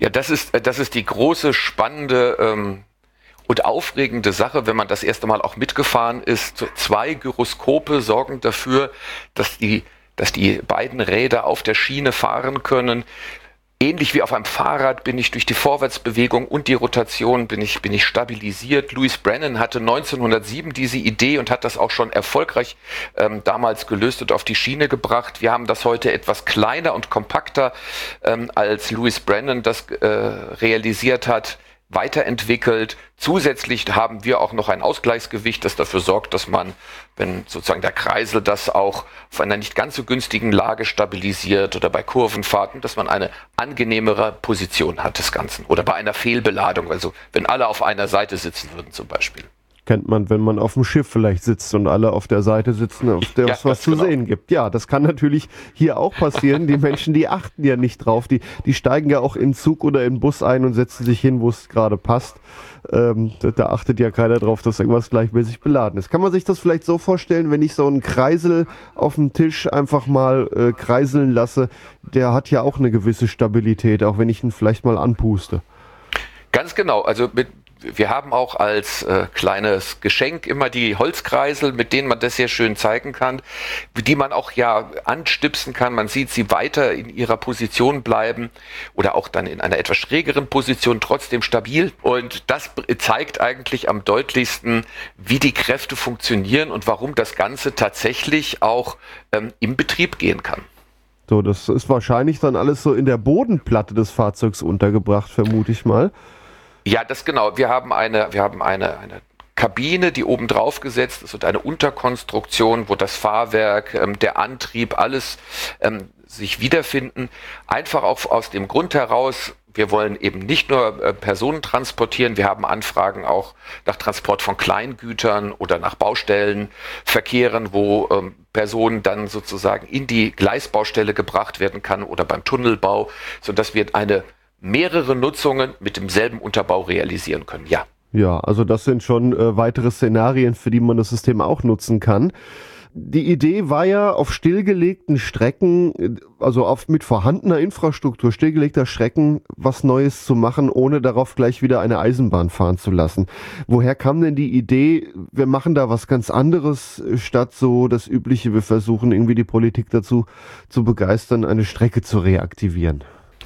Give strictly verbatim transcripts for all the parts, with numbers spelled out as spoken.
Ja, das ist, das ist die große, spannende ähm, und aufregende Sache, wenn man das erste Mal auch mitgefahren ist. Zwei Gyroskope sorgen dafür, dass die, dass die beiden Räder auf der Schiene fahren können. Ähnlich wie auf einem Fahrrad bin ich durch die Vorwärtsbewegung und die Rotation bin ich, bin ich stabilisiert. Louis Brennan hatte neunzehnhundertsieben diese Idee und hat das auch schon erfolgreich ähm, damals gelöst und auf die Schiene gebracht. Wir haben das heute etwas kleiner und kompakter, ähm, als Louis Brennan das äh, realisiert hat, weiterentwickelt. Zusätzlich haben wir auch noch ein Ausgleichsgewicht, das dafür sorgt, dass man, wenn sozusagen der Kreisel das auch auf einer nicht ganz so günstigen Lage stabilisiert oder bei Kurvenfahrten, dass man eine angenehmere Position hat des Ganzen. Oder bei einer Fehlbeladung, also wenn alle auf einer Seite sitzen würden zum Beispiel. Kennt man, wenn man auf dem Schiff vielleicht sitzt und alle auf der Seite sitzen, auf der ja, es was zu genau. sehen gibt. Ja, das kann natürlich hier auch passieren. Die Menschen, die achten ja nicht drauf. Die, die steigen ja auch in Zug oder in Bus ein und setzen sich hin, wo es gerade passt. Ähm, da, da achtet ja keiner drauf, dass irgendwas gleichmäßig beladen ist. Kann man sich das vielleicht so vorstellen, wenn ich so einen Kreisel auf dem Tisch einfach mal äh, kreiseln lasse, der hat ja auch eine gewisse Stabilität, auch wenn ich ihn vielleicht mal anpuste. Ganz genau, also mit Wir haben auch als äh, kleines Geschenk immer die Holzkreisel, mit denen man das sehr schön zeigen kann, die man auch ja anstipsen kann. Man sieht sie weiter in ihrer Position bleiben oder auch dann in einer etwas schrägeren Position trotzdem stabil. Und das zeigt eigentlich am deutlichsten, wie die Kräfte funktionieren und warum das Ganze tatsächlich auch ähm, im Betrieb gehen kann. So, das ist wahrscheinlich dann alles so in der Bodenplatte des Fahrzeugs untergebracht, vermute ich mal. Ja, das genau. Wir haben eine, wir haben eine, eine Kabine, die oben drauf gesetzt ist und eine Unterkonstruktion, wo das Fahrwerk, ähm, der Antrieb, alles ähm, sich wiederfinden. Einfach auch aus dem Grund heraus, wir wollen eben nicht nur äh, Personen transportieren, wir haben Anfragen auch nach Transport von Kleingütern oder nach Baustellenverkehren, wo ähm, Personen dann sozusagen in die Gleisbaustelle gebracht werden kann oder beim Tunnelbau, sodass wir eine mehrere Nutzungen mit demselben Unterbau realisieren können, ja. Ja, also das sind schon äh, weitere Szenarien, für die man das System auch nutzen kann. Die Idee war ja, auf stillgelegten Strecken, also auf mit vorhandener Infrastruktur stillgelegter Strecken, was Neues zu machen, ohne darauf gleich wieder eine Eisenbahn fahren zu lassen. Woher kam denn die Idee, wir machen da was ganz anderes, statt so das Übliche, wir versuchen irgendwie die Politik dazu zu begeistern, eine Strecke zu reaktivieren?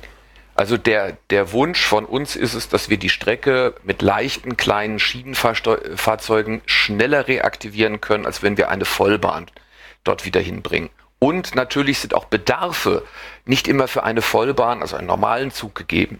Also der, der Wunsch von uns ist es, dass wir die Strecke mit leichten, kleinen Schienenfahrzeugen schneller reaktivieren können, als wenn wir eine Vollbahn dort wieder hinbringen. Und natürlich sind auch Bedarfe nicht immer für eine Vollbahn, also einen normalen Zug gegeben.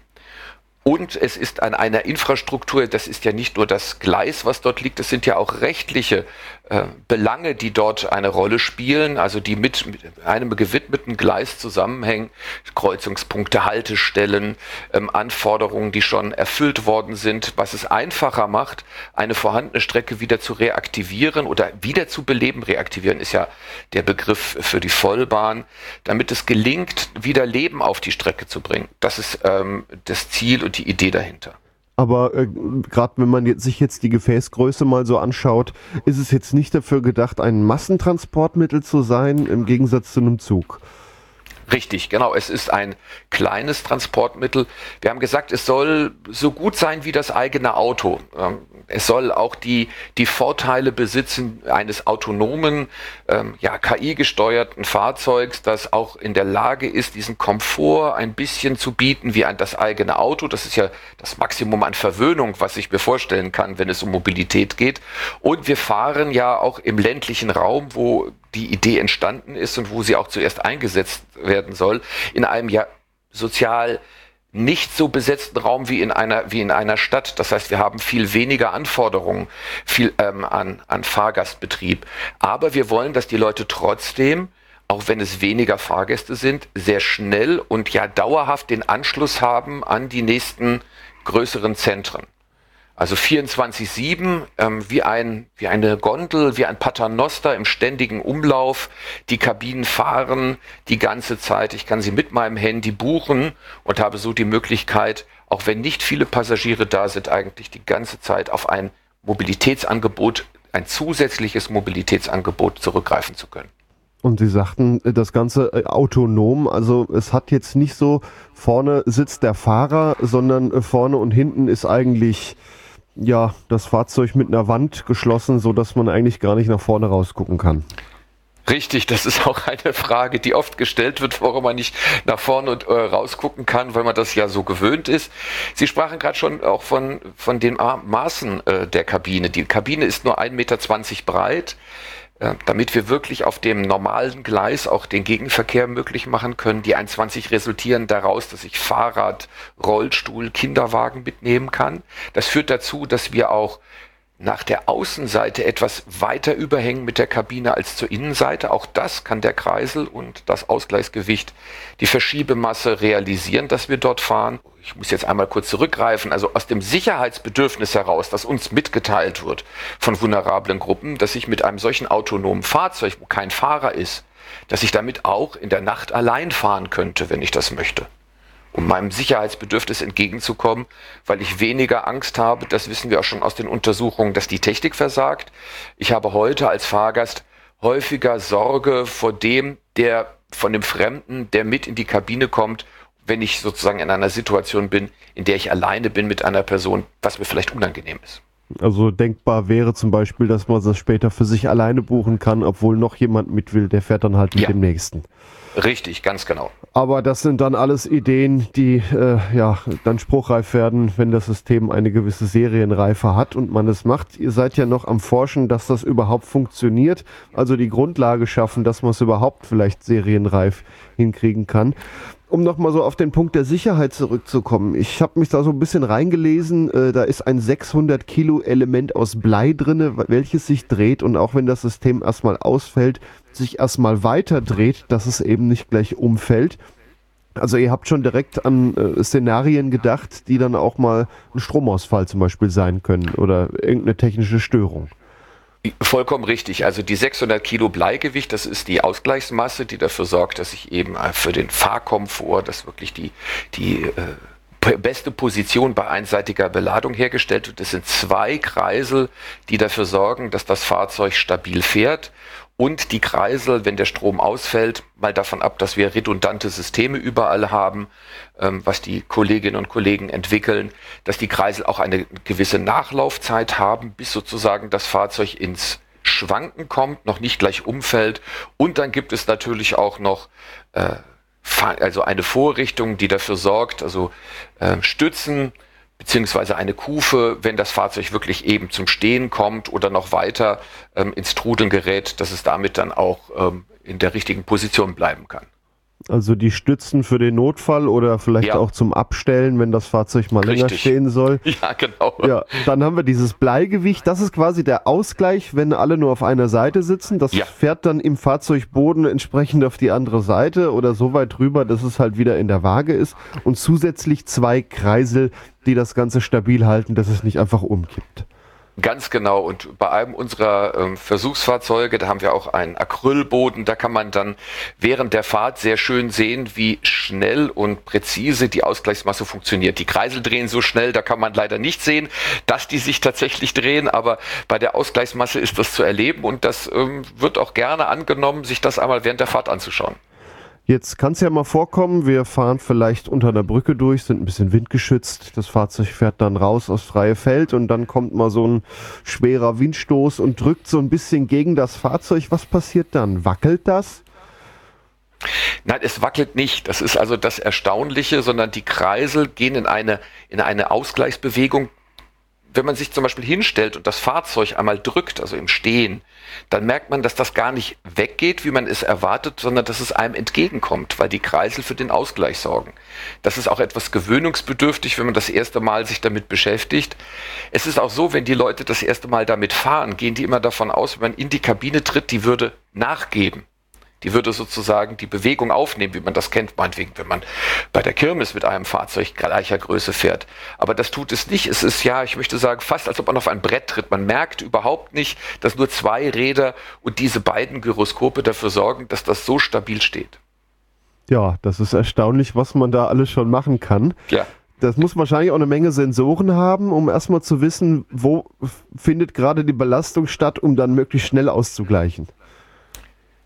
Und es ist an einer Infrastruktur, das ist ja nicht nur das Gleis, was dort liegt, es sind ja auch rechtliche äh, Belange, die dort eine Rolle spielen, also die mit, mit einem gewidmeten Gleis zusammenhängen, Kreuzungspunkte, Haltestellen, ähm, Anforderungen, die schon erfüllt worden sind, was es einfacher macht, eine vorhandene Strecke wieder zu reaktivieren oder wieder zu beleben. Reaktivieren ist ja der Begriff für die Vollbahn, damit es gelingt, wieder Leben auf die Strecke zu bringen. Das ist ähm, das Ziel und die Idee dahinter. Aber äh, gerade wenn man jetzt, sich jetzt die Gefäßgröße mal so anschaut, ist es jetzt nicht dafür gedacht, ein Massentransportmittel zu sein, im Gegensatz zu einem Zug. Richtig, genau. Es ist ein kleines Transportmittel. Wir haben gesagt, es soll so gut sein wie das eigene Auto. Es soll auch die, die Vorteile besitzen eines autonomen, ähm, ja, K I-gesteuerten Fahrzeugs, das auch in der Lage ist, diesen Komfort ein bisschen zu bieten wie ein, das eigene Auto. Das ist ja das Maximum an Verwöhnung, was ich mir vorstellen kann, wenn es um Mobilität geht. Und wir fahren ja auch im ländlichen Raum, wo die Idee entstanden ist und wo sie auch zuerst eingesetzt werden soll, in einem ja sozial nicht so besetzten Raum wie in einer wie in einer Stadt. Das heißt, wir haben viel weniger Anforderungen viel ähm, an an Fahrgastbetrieb. Aber wir wollen, dass die Leute trotzdem, auch wenn es weniger Fahrgäste sind, sehr schnell und ja dauerhaft den Anschluss haben an die nächsten größeren Zentren. Also vierundzwanzig sieben, ähm, wie ein wie eine Gondel, wie ein Paternoster im ständigen Umlauf. Die Kabinen fahren die ganze Zeit. Ich kann sie mit meinem Handy buchen und habe so die Möglichkeit, auch wenn nicht viele Passagiere da sind, eigentlich die ganze Zeit auf ein Mobilitätsangebot, ein zusätzliches Mobilitätsangebot zurückgreifen zu können. Und Sie sagten, das Ganze äh, autonom, also es hat jetzt nicht so, vorne sitzt der Fahrer, sondern äh, vorne und hinten ist eigentlich ja das Fahrzeug mit einer Wand geschlossen, sodass man eigentlich gar nicht nach vorne rausgucken kann. Richtig, das ist auch eine Frage, die oft gestellt wird, warum man nicht nach vorne und äh, rausgucken kann, weil man das ja so gewöhnt ist. Sie sprachen gerade schon auch von, von den Maßen äh, der Kabine. Die Kabine ist nur ein Meter zwanzig breit. Damit wir wirklich auf dem normalen Gleis auch den Gegenverkehr möglich machen können. Die eins Komma zwanzig resultieren daraus, dass ich Fahrrad, Rollstuhl, Kinderwagen mitnehmen kann. Das führt dazu, dass wir auch nach der Außenseite etwas weiter überhängen mit der Kabine als zur Innenseite. Auch das kann der Kreisel und das Ausgleichsgewicht, die Verschiebemasse realisieren, dass wir dort fahren. Ich muss jetzt einmal kurz zurückgreifen, also aus dem Sicherheitsbedürfnis heraus, das uns mitgeteilt wird von vulnerablen Gruppen, dass ich mit einem solchen autonomen Fahrzeug, wo kein Fahrer ist, dass ich damit auch in der Nacht allein fahren könnte, wenn ich das möchte. Um meinem Sicherheitsbedürfnis entgegenzukommen, weil ich weniger Angst habe, das wissen wir auch schon aus den Untersuchungen, dass die Technik versagt. Ich habe heute als Fahrgast häufiger Sorge vor dem, der von dem Fremden, der mit in die Kabine kommt, wenn ich sozusagen in einer Situation bin, in der ich alleine bin mit einer Person, was mir vielleicht unangenehm ist. Also denkbar wäre zum Beispiel, dass man das später für sich alleine buchen kann, obwohl noch jemand mit will, der fährt dann halt mit Ja. dem Nächsten. Richtig, ganz genau. Aber das sind dann alles Ideen, die äh, ja dann spruchreif werden, wenn das System eine gewisse Serienreife hat und man es macht. Ihr seid ja noch am Forschen, dass das überhaupt funktioniert, also die Grundlage schaffen, dass man es überhaupt vielleicht serienreif hinkriegen kann. Um nochmal so auf den Punkt der Sicherheit zurückzukommen. Ich habe mich da so ein bisschen reingelesen. Äh, da ist ein sechshundert Kilo Element aus Blei drinne, welches sich dreht und auch wenn das System erstmal ausfällt, sich erstmal weiter dreht, dass es eben nicht gleich umfällt. Also ihr habt schon direkt an äh, Szenarien gedacht, die dann auch mal ein Stromausfall zum Beispiel sein können oder irgendeine technische Störung. Vollkommen richtig. Also die sechshundert Kilo Bleigewicht, das ist die Ausgleichsmasse, die dafür sorgt, dass ich eben für den Fahrkomfort, dass wirklich die, die äh, beste Position bei einseitiger Beladung hergestellt wird. Das sind zwei Kreisel, die dafür sorgen, dass das Fahrzeug stabil fährt. Und die Kreisel, wenn der Strom ausfällt, mal davon ab, dass wir redundante Systeme überall haben, ähm, was die Kolleginnen und Kollegen entwickeln, dass die Kreisel auch eine gewisse Nachlaufzeit haben, bis sozusagen das Fahrzeug ins Schwanken kommt, noch nicht gleich umfällt. Und dann gibt es natürlich auch noch äh, also eine Vorrichtung, die dafür sorgt, also äh, Stützen, beziehungsweise eine Kufe, wenn das Fahrzeug wirklich eben zum Stehen kommt oder noch weiter ähm, ins Trudeln gerät, dass es damit dann auch ähm, in der richtigen Position bleiben kann. Also die Stützen für den Notfall oder vielleicht Ja. auch zum Abstellen, wenn das Fahrzeug mal länger Richtig. stehen soll. Ja, genau. Ja, dann haben wir dieses Bleigewicht. Das ist quasi der Ausgleich, wenn alle nur auf einer Seite sitzen. Das Ja. fährt dann im Fahrzeugboden entsprechend auf die andere Seite oder so weit rüber, dass es halt wieder in der Waage ist. Und zusätzlich zwei Kreisel, die das Ganze stabil halten, dass es nicht einfach umkippt. Ganz genau. Und bei einem unserer ähm, Versuchsfahrzeuge, da haben wir auch einen Acrylboden, da kann man dann während der Fahrt sehr schön sehen, wie schnell und präzise die Ausgleichsmasse funktioniert. Die Kreisel drehen so schnell, da kann man leider nicht sehen, dass die sich tatsächlich drehen, aber bei der Ausgleichsmasse ist das zu erleben und das ähm, wird auch gerne angenommen, sich das einmal während der Fahrt anzuschauen. Jetzt kann es ja mal vorkommen, wir fahren vielleicht unter einer Brücke durch, sind ein bisschen windgeschützt, das Fahrzeug fährt dann raus aufs freie Feld und dann kommt mal so ein schwerer Windstoß und drückt so ein bisschen gegen das Fahrzeug. Was passiert dann? Wackelt das? Nein, es wackelt nicht. Das ist also das Erstaunliche, sondern die Kreisel gehen in eine, in eine Ausgleichsbewegung. Wenn man sich zum Beispiel hinstellt und das Fahrzeug einmal drückt, also im Stehen, dann merkt man, dass das gar nicht weggeht, wie man es erwartet, sondern dass es einem entgegenkommt, weil die Kreisel für den Ausgleich sorgen. Das ist auch etwas gewöhnungsbedürftig, wenn man das erste Mal sich damit beschäftigt. Es ist auch so, wenn die Leute das erste Mal damit fahren, gehen die immer davon aus, wenn man in die Kabine tritt, die würde nachgeben. Die würde sozusagen die Bewegung aufnehmen, wie man das kennt, meinetwegen, wenn man bei der Kirmes mit einem Fahrzeug gleicher Größe fährt. Aber das tut es nicht. Es ist ja, ich möchte sagen, fast als ob man auf ein Brett tritt. Man merkt überhaupt nicht, dass nur zwei Räder und diese beiden Gyroskope dafür sorgen, dass das so stabil steht. Ja, das ist erstaunlich, was man da alles schon machen kann. Ja. Das muss wahrscheinlich auch eine Menge Sensoren haben, um erstmal zu wissen, wo findet gerade die Belastung statt, um dann möglichst schnell auszugleichen.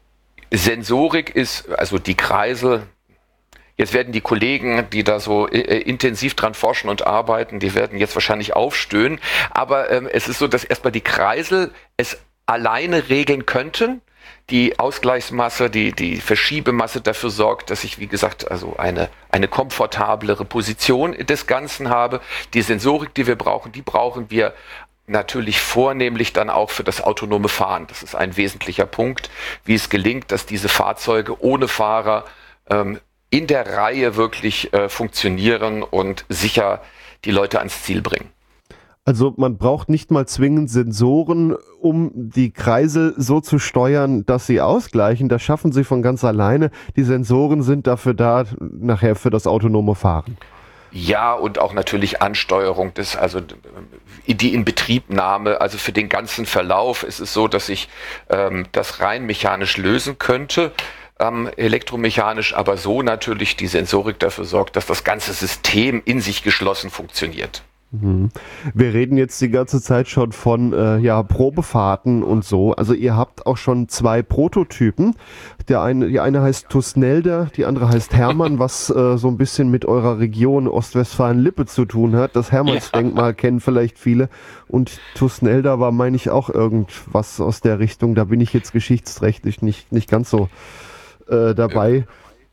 Sensorik ist, also die Kreisel, jetzt werden die Kollegen, die da so äh, intensiv dran forschen und arbeiten, die werden jetzt wahrscheinlich aufstöhnen, aber ähm, es ist so, dass erstmal die Kreisel es alleine regeln könnten. Die Ausgleichsmasse, die, die Verschiebemasse dafür sorgt, dass ich, wie gesagt, also eine, eine komfortablere Position des Ganzen habe. Die Sensorik, die wir brauchen, die brauchen wir natürlich vornehmlich dann auch für das autonome Fahren. Das ist ein wesentlicher Punkt, wie es gelingt, dass diese Fahrzeuge ohne Fahrer ähm, in der Reihe wirklich äh, funktionieren und sicher die Leute ans Ziel bringen. Also man braucht nicht mal zwingend Sensoren, um die Kreisel so zu steuern, dass sie ausgleichen. Das schaffen sie von ganz alleine. Die Sensoren sind dafür da, nachher für das autonome Fahren. Ja, und auch natürlich Ansteuerung des, also die Inbetriebnahme, also für den ganzen Verlauf ist es so, dass ich ähm, das rein mechanisch lösen könnte, ähm, elektromechanisch, aber so natürlich die Sensorik dafür sorgt, dass das ganze System in sich geschlossen funktioniert. Mhm. Wir reden jetzt die ganze Zeit schon von äh, ja, Probefahrten und so. Also ihr habt auch schon zwei Prototypen. Der eine, die eine heißt Tusnelda, die andere heißt Hermann, was äh, so ein bisschen mit eurer Region Ostwestfalen-Lippe zu tun hat. Das Hermannsdenkmal kennen vielleicht viele. Und Tusnelda war, meine ich, auch irgendwas aus der Richtung. Da bin ich jetzt geschichtsträchtig nicht, nicht ganz so äh, dabei.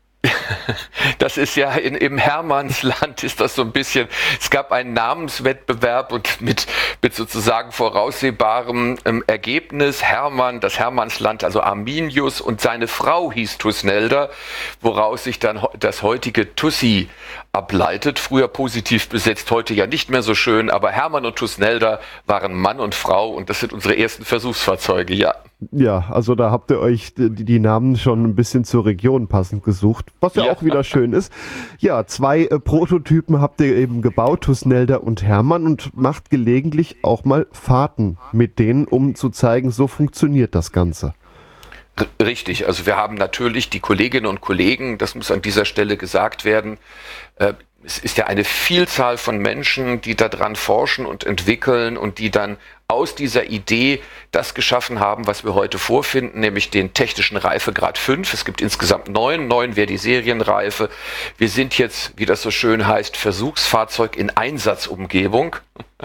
Das ist ja in, im Hermannsland ist das so ein bisschen, es gab einen Namenswettbewerb und mit, mit sozusagen voraussehbarem ähm, Ergebnis Hermann, das Hermannsland, also Arminius und seine Frau hieß Tusnelda, woraus sich dann das heutige Tussi ableitet. Früher positiv besetzt, heute ja nicht mehr so schön, aber Hermann und Tusnelda waren Mann und Frau und das sind unsere ersten Versuchsfahrzeuge, ja. Ja, also da habt ihr euch die, die Namen schon ein bisschen zur Region passend gesucht, was ja, ja. auch wieder schön ist. Ja, zwei äh, Prototypen habt ihr eben gebaut, Tusnelda und Hermann, und macht gelegentlich auch mal Fahrten mit denen, um zu zeigen, so funktioniert das Ganze. Richtig, also wir haben natürlich die Kolleginnen und Kollegen, das muss an dieser Stelle gesagt werden, äh, es ist ja eine Vielzahl von Menschen, die daran forschen und entwickeln und die dann aus dieser Idee das geschaffen haben, was wir heute vorfinden, nämlich den technischen Reifegrad fünf. Es gibt insgesamt neun. Neun wäre die Serienreife. Wir sind jetzt, wie das so schön heißt, Versuchsfahrzeug in Einsatzumgebung.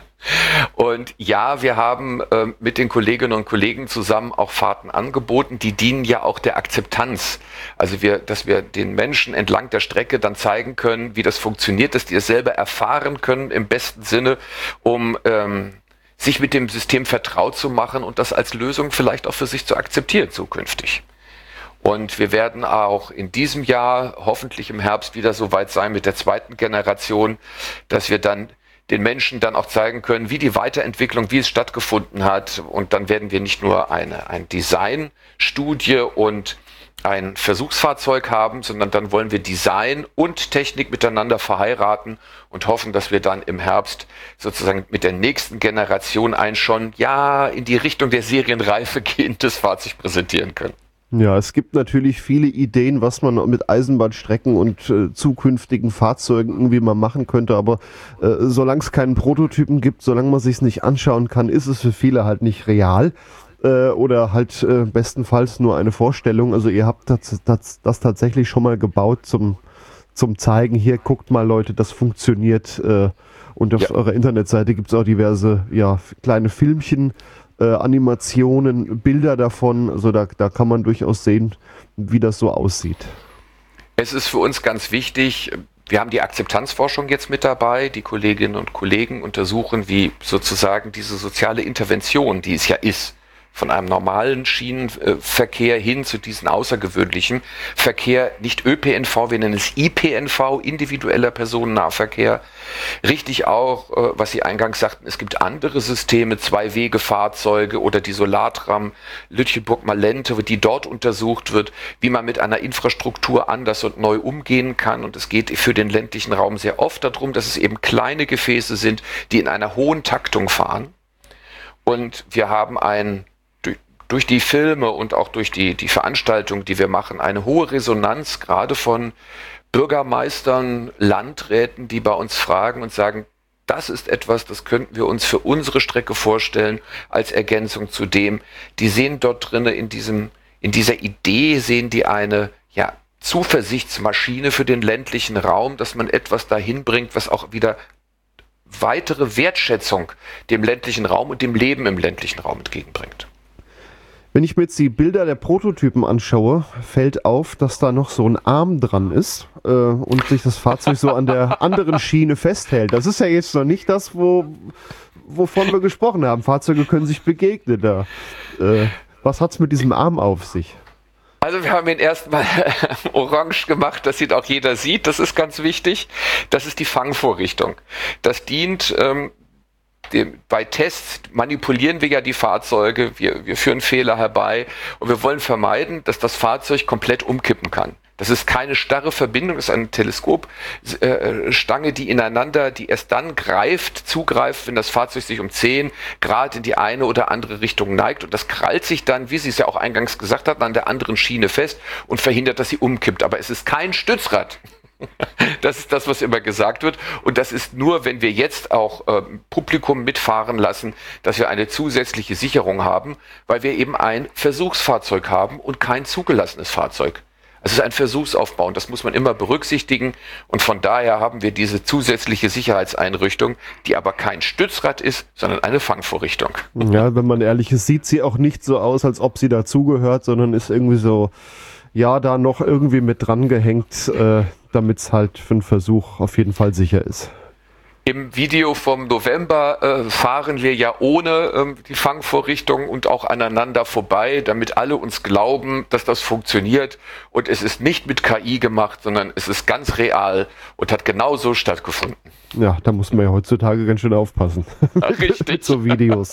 Und ja, wir haben äh, mit den Kolleginnen und Kollegen zusammen auch Fahrten angeboten, die dienen ja auch der Akzeptanz. Also wir, dass wir den Menschen entlang der Strecke dann zeigen können, wie das funktioniert, dass die es selber erfahren können im besten Sinne, um ähm, sich mit dem System vertraut zu machen und das als Lösung vielleicht auch für sich zu akzeptieren zukünftig. Und wir werden auch in diesem Jahr hoffentlich im Herbst wieder so weit sein mit der zweiten Generation, dass wir dann den Menschen dann auch zeigen können, wie die Weiterentwicklung, wie es stattgefunden hat. Und dann werden wir nicht nur eine, eine Designstudie und ein Versuchsfahrzeug haben, sondern dann wollen wir Design und Technik miteinander verheiraten und hoffen, dass wir dann im Herbst sozusagen mit der nächsten Generation ein schon ja in die Richtung der Serienreife gehendes Fahrzeug präsentieren können. Ja, es gibt natürlich viele Ideen, was man mit Eisenbahnstrecken und äh, zukünftigen Fahrzeugen irgendwie mal machen könnte, aber äh, solange es keinen Prototypen gibt, solange man sich es nicht anschauen kann, ist es für viele halt nicht real äh, oder halt äh, bestenfalls nur eine Vorstellung. Also ihr habt das, das, das tatsächlich schon mal gebaut zum, zum Zeigen, hier guckt mal Leute, das funktioniert äh, und auf ja. eurer Internetseite gibt es auch diverse ja, kleine Filmchen, Äh, Animationen, Bilder davon, also da, da kann man durchaus sehen, wie das so aussieht. Es ist für uns ganz wichtig, wir haben die Akzeptanzforschung jetzt mit dabei, die Kolleginnen und Kollegen untersuchen, wie sozusagen diese soziale Intervention, die es ja ist, von einem normalen Schienenverkehr hin zu diesem außergewöhnlichen Verkehr, nicht ÖPNV, wir nennen es I P N V, individueller Personennahverkehr. Richtig auch, was Sie eingangs sagten, es gibt andere Systeme, Zwei-Wege-Fahrzeuge oder die Solartram Lütjenburg-Malente, die dort untersucht wird, wie man mit einer Infrastruktur anders und neu umgehen kann. Und es geht für den ländlichen Raum sehr oft darum, dass es eben kleine Gefäße sind, die in einer hohen Taktung fahren. Und wir haben ein durch die Filme und auch durch die, die Veranstaltung, die wir machen, eine hohe Resonanz, gerade von Bürgermeistern, Landräten, die bei uns fragen und sagen, das ist etwas, das könnten wir uns für unsere Strecke vorstellen, als Ergänzung zu dem. Die sehen dort drinnen in diesem, In dieser Idee sehen die eine, ja, Zuversichtsmaschine für den ländlichen Raum, dass man etwas dahin bringt, was auch wieder weitere Wertschätzung dem ländlichen Raum und dem Leben im ländlichen Raum entgegenbringt. Wenn ich mir jetzt die Bilder der Prototypen anschaue, fällt auf, dass da noch so ein Arm dran ist äh, und sich das Fahrzeug so an der anderen Schiene festhält. Das ist ja jetzt noch nicht das, wo, wovon wir gesprochen haben. Fahrzeuge können sich begegnen da. Äh, was hat's mit diesem Arm auf sich? Also wir haben ihn erstmal orange gemacht, dass ihn auch jeder sieht. Das ist ganz wichtig. Das ist die Fangvorrichtung. Das dient... Ähm, Dem, bei Tests manipulieren wir ja die Fahrzeuge, wir, wir führen Fehler herbei und wir wollen vermeiden, dass das Fahrzeug komplett umkippen kann. Das ist keine starre Verbindung, das ist eine Teleskopstange, äh, die ineinander, die erst dann greift, zugreift, wenn das Fahrzeug sich um zehn Grad in die eine oder andere Richtung neigt und das krallt sich dann, wie Sie es ja auch eingangs gesagt hatten, an der anderen Schiene fest und verhindert, dass sie umkippt. Aber es ist kein Stützrad. Das ist das, was immer gesagt wird. Und das ist nur, wenn wir jetzt auch äh, Publikum mitfahren lassen, dass wir eine zusätzliche Sicherung haben, weil wir eben ein Versuchsfahrzeug haben und kein zugelassenes Fahrzeug. Es ist ein Versuchsaufbau und das muss man immer berücksichtigen. Und von daher haben wir diese zusätzliche Sicherheitseinrichtung, die aber kein Stützrad ist, sondern eine Fangvorrichtung. Ja, wenn man ehrlich ist, sieht sie auch nicht so aus, als ob sie dazugehört, sondern ist irgendwie so, ja, da noch irgendwie mit dran gehängt, äh, damit es halt für einen Versuch auf jeden Fall sicher ist. Im Video vom November äh, fahren wir ja ohne ähm, die Fangvorrichtung und auch aneinander vorbei, damit alle uns glauben, dass das funktioniert. Und es ist nicht mit K I gemacht, sondern es ist ganz real und hat genau so stattgefunden. Ja, da muss man ja heutzutage ganz schön aufpassen. Richtig. Mit so Videos.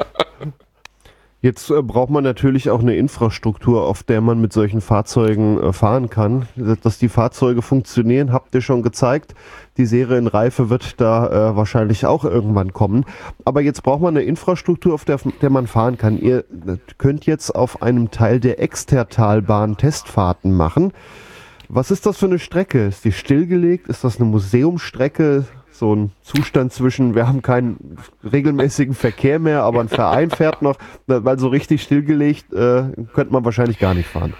Jetzt äh, braucht man natürlich auch eine Infrastruktur, auf der man mit solchen Fahrzeugen äh, fahren kann. Dass die Fahrzeuge funktionieren, habt ihr schon gezeigt. Die Serienreife wird da äh, wahrscheinlich auch irgendwann kommen. Aber jetzt braucht man eine Infrastruktur, auf der, der man fahren kann. Ihr könnt jetzt auf einem Teil der Extertalbahn Testfahrten machen. Was ist das für eine Strecke? Ist die stillgelegt? Ist das eine Museumsstrecke? So ein Zustand zwischen, wir haben keinen regelmäßigen Verkehr mehr, aber ein Verein fährt noch, weil so richtig stillgelegt äh, könnte man wahrscheinlich gar nicht fahren.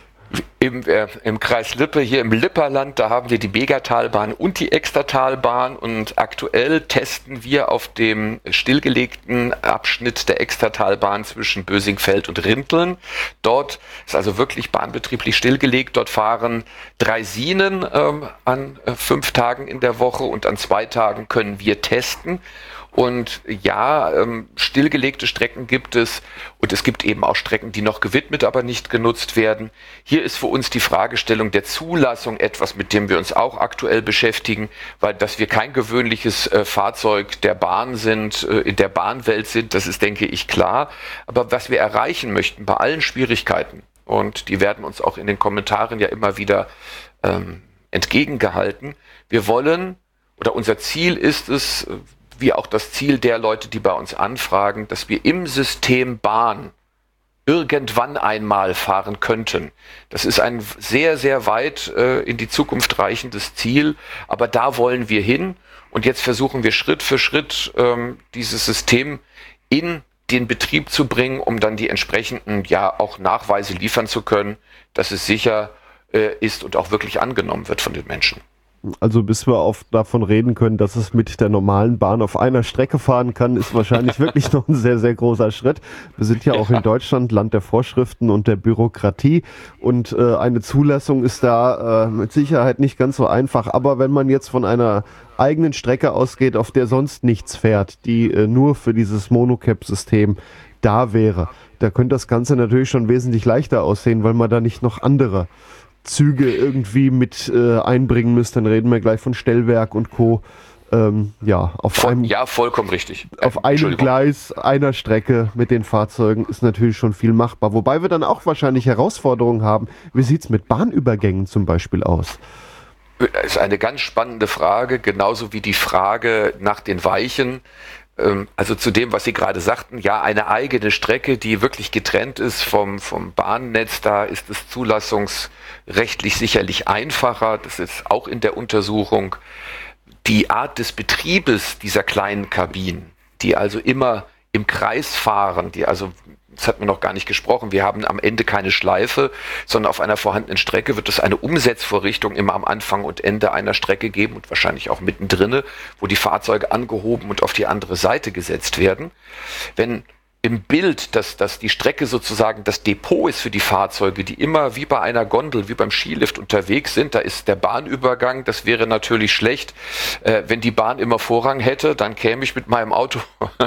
Im, äh, im Kreis Lippe, hier im Lipperland, da haben wir die Megatalbahn und die Extertalbahn und aktuell testen wir auf dem stillgelegten Abschnitt der Extertalbahn zwischen Bösingfeld und Rinteln. Dort ist also wirklich bahnbetrieblich stillgelegt. Dort fahren Draisinen ähm, an äh, fünf Tagen in der Woche und an zwei Tagen können wir testen. Und ja, ähm, stillgelegte Strecken gibt es und es gibt eben auch Strecken, die noch gewidmet, aber nicht genutzt werden. Hier ist für uns die Fragestellung der Zulassung etwas, mit dem wir uns auch aktuell beschäftigen, weil dass wir kein gewöhnliches äh, Fahrzeug der Bahn sind, äh, in der Bahnwelt sind, das ist, denke ich, klar. Aber was wir erreichen möchten bei allen Schwierigkeiten, und die werden uns auch in den Kommentaren ja immer wieder ähm, entgegengehalten, wir wollen, oder unser Ziel ist es, wie auch das Ziel der Leute, die bei uns anfragen, dass wir im System Bahn irgendwann einmal fahren könnten. Das ist ein sehr, sehr weit äh, in die Zukunft reichendes Ziel, aber da wollen wir hin und jetzt versuchen wir Schritt für Schritt ähm, dieses System in den Betrieb zu bringen, um dann die entsprechenden ja auch Nachweise liefern zu können, dass es sicher äh, ist und auch wirklich angenommen wird von den Menschen. Also bis wir auf, davon reden können, dass es mit der normalen Bahn auf einer Strecke fahren kann, ist wahrscheinlich wirklich noch ein sehr, sehr großer Schritt. Wir sind ja auch in Deutschland Land der Vorschriften und der Bürokratie und äh, eine Zulassung ist da äh, mit Sicherheit nicht ganz so einfach. Aber wenn man jetzt von einer eigenen Strecke ausgeht, auf der sonst nichts fährt, die äh, nur für dieses Monocap-System da wäre, da könnte das Ganze natürlich schon wesentlich leichter aussehen, weil man da nicht noch andere Züge irgendwie mit äh, einbringen müsst, dann reden wir gleich von Stellwerk und Co. Ähm, ja, auf Voll, einem, ja, vollkommen richtig. Äh, auf einem Gleis, einer Strecke mit den Fahrzeugen ist natürlich schon viel machbar. Wobei wir dann auch wahrscheinlich Herausforderungen haben. Wie sieht es mit Bahnübergängen zum Beispiel aus? Das ist eine ganz spannende Frage, genauso wie die Frage nach den Weichen. Also zu dem, was Sie gerade sagten, ja, eine eigene Strecke, die wirklich getrennt ist vom, vom Bahnnetz, da ist es zulassungsrechtlich sicherlich einfacher. Das ist auch in der Untersuchung. Die Art des Betriebes dieser kleinen Kabinen, die also immer im Kreis fahren, die also das hatten wir noch gar nicht gesprochen, wir haben am Ende keine Schleife, sondern auf einer vorhandenen Strecke wird es eine Umsetzvorrichtung immer am Anfang und Ende einer Strecke geben und wahrscheinlich auch mittendrin, wo die Fahrzeuge angehoben und auf die andere Seite gesetzt werden. Wenn im Bild, dass, dass die Strecke sozusagen das Depot ist für die Fahrzeuge, die immer wie bei einer Gondel, wie beim Skilift unterwegs sind. Da ist der Bahnübergang, das wäre natürlich schlecht. Äh, wenn die Bahn immer Vorrang hätte, dann käme ich mit meinem Auto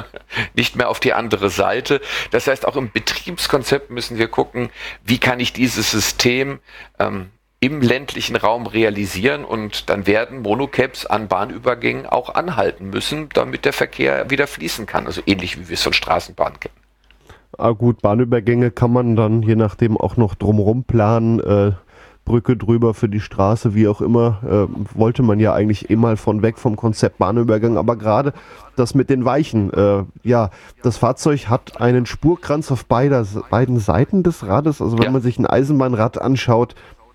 nicht mehr auf die andere Seite. Das heißt, auch im Betriebskonzept müssen wir gucken, wie kann ich dieses System ähm, im ländlichen Raum realisieren, und dann werden Monocaps an Bahnübergängen auch anhalten müssen, damit der Verkehr wieder fließen kann. Also ähnlich wie wir es von Straßenbahnen kennen. Ah gut, Bahnübergänge kann man dann je nachdem auch noch drumherum planen, äh, Brücke drüber für die Straße, wie auch immer, äh, wollte man ja eigentlich eh mal von weg vom Konzept Bahnübergang, aber gerade das mit den Weichen, äh, ja, das Fahrzeug hat einen Spurkranz auf beider, beiden Seiten des Rades, also wenn Ja. man sich ein Eisenbahnrad anschaut,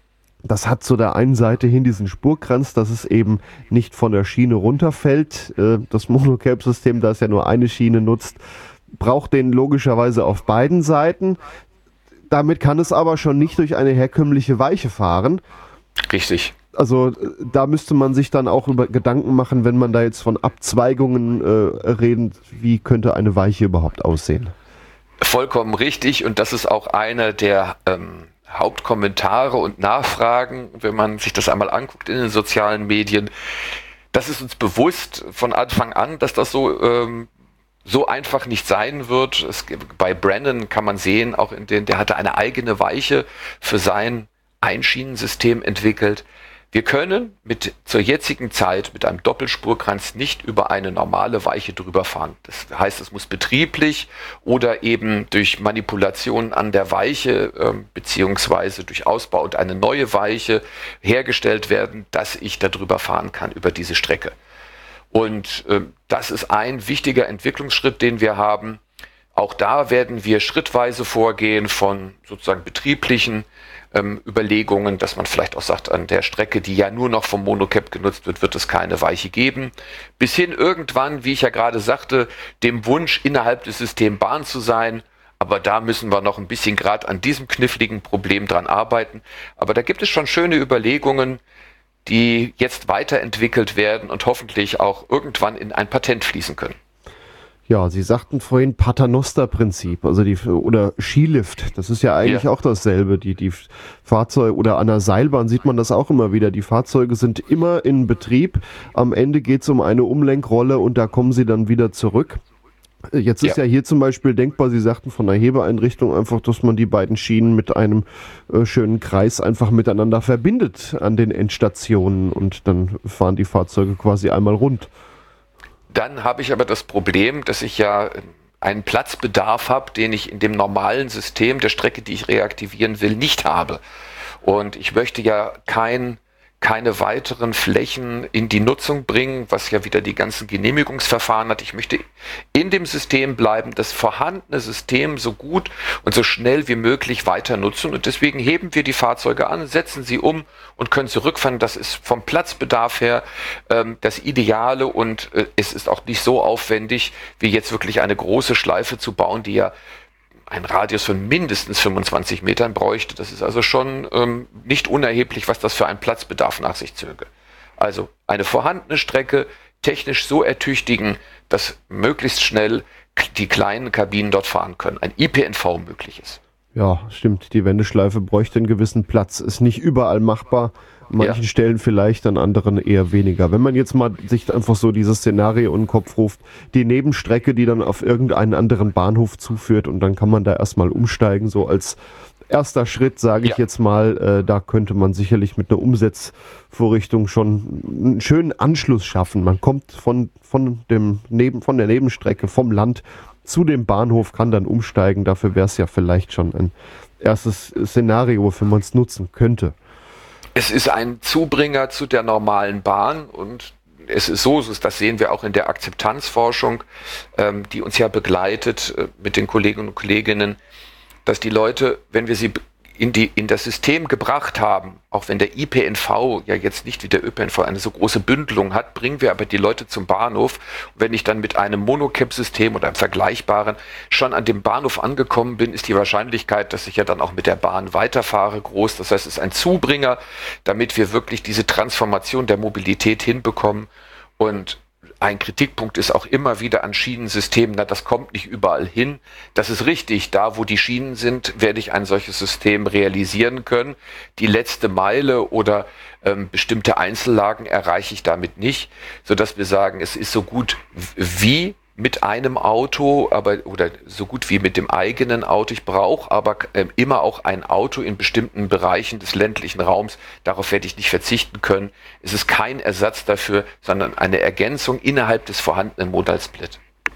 das hat zu der einen Seite hin diesen Spurkranz, dass es eben nicht von der Schiene runterfällt. Das Monocap-System, das ja nur eine Schiene nutzt, braucht den logischerweise auf beiden Seiten. Damit kann es aber schon nicht durch eine herkömmliche Weiche fahren. Richtig. Also da müsste man sich dann auch über Gedanken machen, wenn man da jetzt von Abzweigungen äh, redet, wie könnte eine Weiche überhaupt aussehen? Vollkommen richtig, und das ist auch einer der ähm, Hauptkommentare und Nachfragen, wenn man sich das einmal anguckt in den sozialen Medien. Das ist uns bewusst von Anfang an, dass das so, ähm, so einfach nicht sein wird. Es, bei Brandon kann man sehen, auch in den, der hatte eine eigene Weiche für sein Einschienensystem entwickelt. Wir können mit zur jetzigen Zeit mit einem Doppelspurkranz nicht über eine normale Weiche drüber fahren. Das heißt, es muss betrieblich oder eben durch Manipulationen an der Weiche äh, beziehungsweise durch Ausbau und eine neue Weiche hergestellt werden, dass ich darüber fahren kann, über diese Strecke. Und äh, das ist ein wichtiger Entwicklungsschritt, den wir haben. Auch da werden wir schrittweise vorgehen von sozusagen betrieblichen ähm, Überlegungen, dass man vielleicht auch sagt, an der Strecke, die ja nur noch vom Monocap genutzt wird, wird es keine Weiche geben. Bis hin irgendwann, wie ich ja gerade sagte, dem Wunsch, innerhalb des Systems Bahn zu sein. Aber da müssen wir noch ein bisschen gerade an diesem kniffligen Problem dran arbeiten. Aber da gibt es schon schöne Überlegungen, die jetzt weiterentwickelt werden und hoffentlich auch irgendwann in ein Patent fließen können. Ja, Sie sagten vorhin Paternoster-Prinzip, also die oder Skilift, das ist ja eigentlich Ja. auch dasselbe. Die, die Fahrzeuge oder an der Seilbahn sieht man das auch immer wieder. Die Fahrzeuge sind immer in Betrieb. Am Ende geht es um eine Umlenkrolle und da kommen sie dann wieder zurück. Jetzt ist ja. ja hier zum Beispiel denkbar, Sie sagten von der Hebeeinrichtung einfach, dass man die beiden Schienen mit einem äh, schönen Kreis einfach miteinander verbindet an den Endstationen und dann fahren die Fahrzeuge quasi einmal rund. Dann habe ich aber das Problem, dass ich ja einen Platzbedarf habe, den ich in dem normalen System der Strecke, die ich reaktivieren will, nicht habe. Und ich möchte ja kein, keine weiteren Flächen in die Nutzung bringen, was ja wieder die ganzen Genehmigungsverfahren hat. Ich möchte in dem System bleiben, das vorhandene System so gut und so schnell wie möglich weiter nutzen. Und deswegen heben wir die Fahrzeuge an, setzen sie um und können zurückfahren. Das ist vom Platzbedarf her ähm, das Ideale, und äh, es ist auch nicht so aufwendig, wie jetzt wirklich eine große Schleife zu bauen, die ja einen Radius von mindestens fünfundzwanzig Metern bräuchte. Das ist also schon ähm, nicht unerheblich, was das für einen Platzbedarf nach sich zöge. Also eine vorhandene Strecke technisch so ertüchtigen, dass möglichst schnell die kleinen Kabinen dort fahren können. Ein I P N V möglich ist. Ja, stimmt. Die Wendeschleife bräuchte einen gewissen Platz. Ist nicht überall machbar. An manchen ja. Stellen vielleicht, an anderen eher weniger. Wenn man jetzt mal sich einfach so dieses Szenario in den Kopf ruft, die Nebenstrecke, die dann auf irgendeinen anderen Bahnhof zuführt, und dann kann man da erstmal umsteigen, so als erster Schritt, sage ich ja. jetzt mal, äh, da könnte man sicherlich mit einer Umsetzvorrichtung schon einen schönen Anschluss schaffen. Man kommt von, von, dem Neben, von der Nebenstrecke, vom Land zu dem Bahnhof, kann dann umsteigen. Dafür wäre es ja vielleicht schon ein erstes Szenario, wenn man es nutzen könnte. Es ist ein Zubringer zu der normalen Bahn, und es ist so, das sehen wir auch in der Akzeptanzforschung, ähm, die uns ja begleitet äh, mit den Kolleginnen und Kolleginnen, dass die Leute, wenn wir sie in, die, in das System gebracht haben, auch wenn der I P N V ja jetzt nicht wie der Ö P N V eine so große Bündelung hat, bringen wir aber die Leute zum Bahnhof. Und wenn ich dann mit einem Monocap-System oder einem vergleichbaren schon an dem Bahnhof angekommen bin, ist die Wahrscheinlichkeit, dass ich ja dann auch mit der Bahn weiterfahre, groß. Das heißt, es ist ein Zubringer, damit wir wirklich diese Transformation der Mobilität hinbekommen. Und ein Kritikpunkt ist auch immer wieder an Schienensystemen, na, das kommt nicht überall hin. Das ist richtig, da wo die Schienen sind, werde ich ein solches System realisieren können. Die letzte Meile oder ähm, bestimmte Einzellagen erreiche ich damit nicht, sodass wir sagen, es ist so gut wie mit einem Auto, aber oder so gut wie mit dem eigenen Auto. Ich brauche aber äh, immer auch ein Auto in bestimmten Bereichen des ländlichen Raums. Darauf werde ich nicht verzichten können. Es ist kein Ersatz dafür, sondern eine Ergänzung innerhalb des vorhandenen Modalsplit.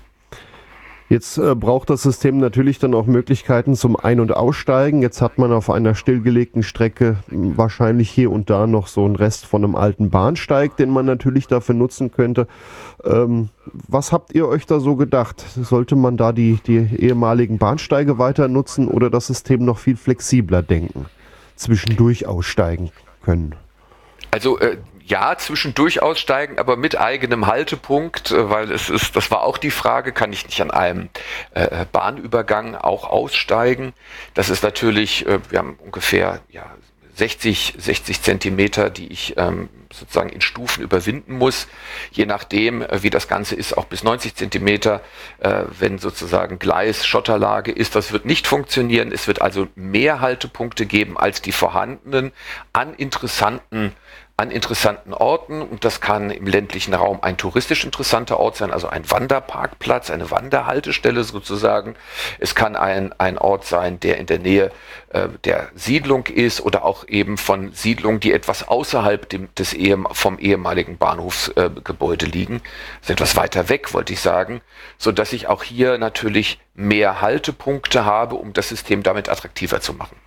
Jetzt äh, braucht das System natürlich dann auch Möglichkeiten zum Ein- und Aussteigen. Jetzt hat man auf einer stillgelegten Strecke wahrscheinlich hier und da noch so einen Rest von einem alten Bahnsteig, den man natürlich dafür nutzen könnte. Ähm, was habt ihr euch da so gedacht? Sollte man da die, die ehemaligen Bahnsteige weiter nutzen oder das System noch viel flexibler denken? Zwischendurch aussteigen können? Also äh Ja, zwischendurch aussteigen, aber mit eigenem Haltepunkt, weil es ist, das war auch die Frage, kann ich nicht an einem äh, Bahnübergang auch aussteigen? Das ist natürlich, äh, wir haben ungefähr ja, sechzig Zentimeter, die ich ähm, sozusagen in Stufen überwinden muss. Je nachdem, äh, wie das Ganze ist, auch bis neunzig Zentimeter, äh, wenn sozusagen Gleis, Schotterlage ist, das wird nicht funktionieren. Es wird also mehr Haltepunkte geben als die vorhandenen an interessanten an interessanten Orten, und das kann im ländlichen Raum ein touristisch interessanter Ort sein, also ein Wanderparkplatz, eine Wanderhaltestelle sozusagen. Es kann ein, ein Ort sein, der in der Nähe äh, der Siedlung ist oder auch eben von Siedlungen, die etwas außerhalb dem, des ehem, vom ehemaligen Bahnhofsgebäude äh, liegen. Das ist etwas weiter weg, wollte ich sagen, sodass ich auch hier natürlich mehr Haltepunkte habe, um das System damit attraktiver zu machen.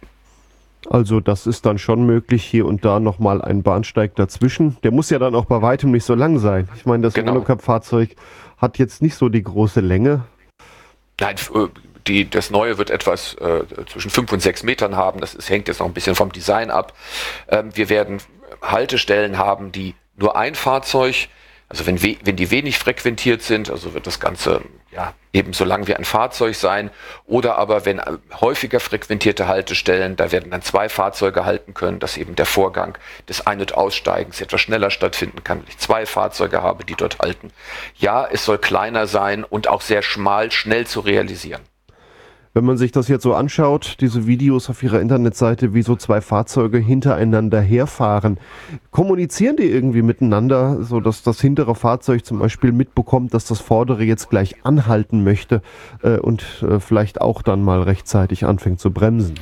Also das ist dann schon möglich, hier und da nochmal ein Bahnsteig dazwischen. Der muss ja dann auch bei weitem nicht so lang sein. Ich meine, das Genau. Monocap-Fahrzeug hat jetzt nicht so die große Länge. Nein, die, das Neue wird etwas äh, zwischen fünf und sechs Metern haben. Das ist, hängt jetzt noch ein bisschen vom Design ab. Ähm, wir werden Haltestellen haben, die nur ein Fahrzeug, also wenn, we, wenn die wenig frequentiert sind, also wird das Ganze ja ebenso lang wie ein Fahrzeug sein. Oder aber wenn häufiger frequentierte Haltestellen, da werden dann zwei Fahrzeuge halten können, dass eben der Vorgang des Ein- und Aussteigens etwas schneller stattfinden kann, weil ich zwei Fahrzeuge habe, die dort halten. Ja, es soll kleiner sein und auch sehr schmal, schnell zu realisieren. Wenn man sich das jetzt so anschaut, diese Videos auf ihrer Internetseite, wie so zwei Fahrzeuge hintereinander herfahren, kommunizieren die irgendwie miteinander, so dass das hintere Fahrzeug zum Beispiel mitbekommt, dass das vordere jetzt gleich anhalten möchte äh, und äh, vielleicht auch dann mal rechtzeitig anfängt zu bremsen?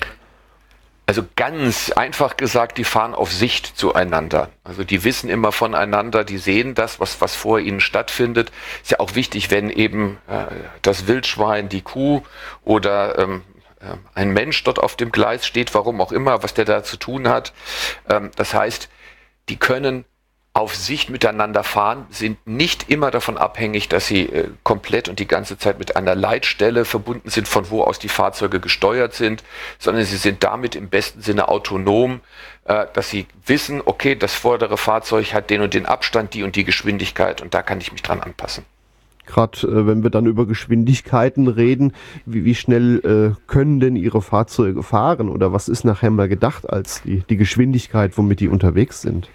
Also ganz einfach gesagt, die fahren auf Sicht zueinander. Also die wissen immer voneinander, die sehen das, was, was vor ihnen stattfindet. Ist ja auch wichtig, wenn eben äh, das Wildschwein, die Kuh oder ähm, äh, ein Mensch dort auf dem Gleis steht, warum auch immer, was der da zu tun hat. Ähm, das heißt, die können auf Sicht miteinander fahren, sind nicht immer davon abhängig, dass sie äh, komplett und die ganze Zeit mit einer Leitstelle verbunden sind, von wo aus die Fahrzeuge gesteuert sind, sondern sie sind damit im besten Sinne autonom, äh, dass sie wissen, okay, das vordere Fahrzeug hat den und den Abstand, die und die Geschwindigkeit, und da kann ich mich dran anpassen. Gerade äh, wenn wir dann über Geschwindigkeiten reden, wie, wie schnell äh, können denn Ihre Fahrzeuge fahren oder was ist nachher mal gedacht als die, die Geschwindigkeit, womit die unterwegs sind?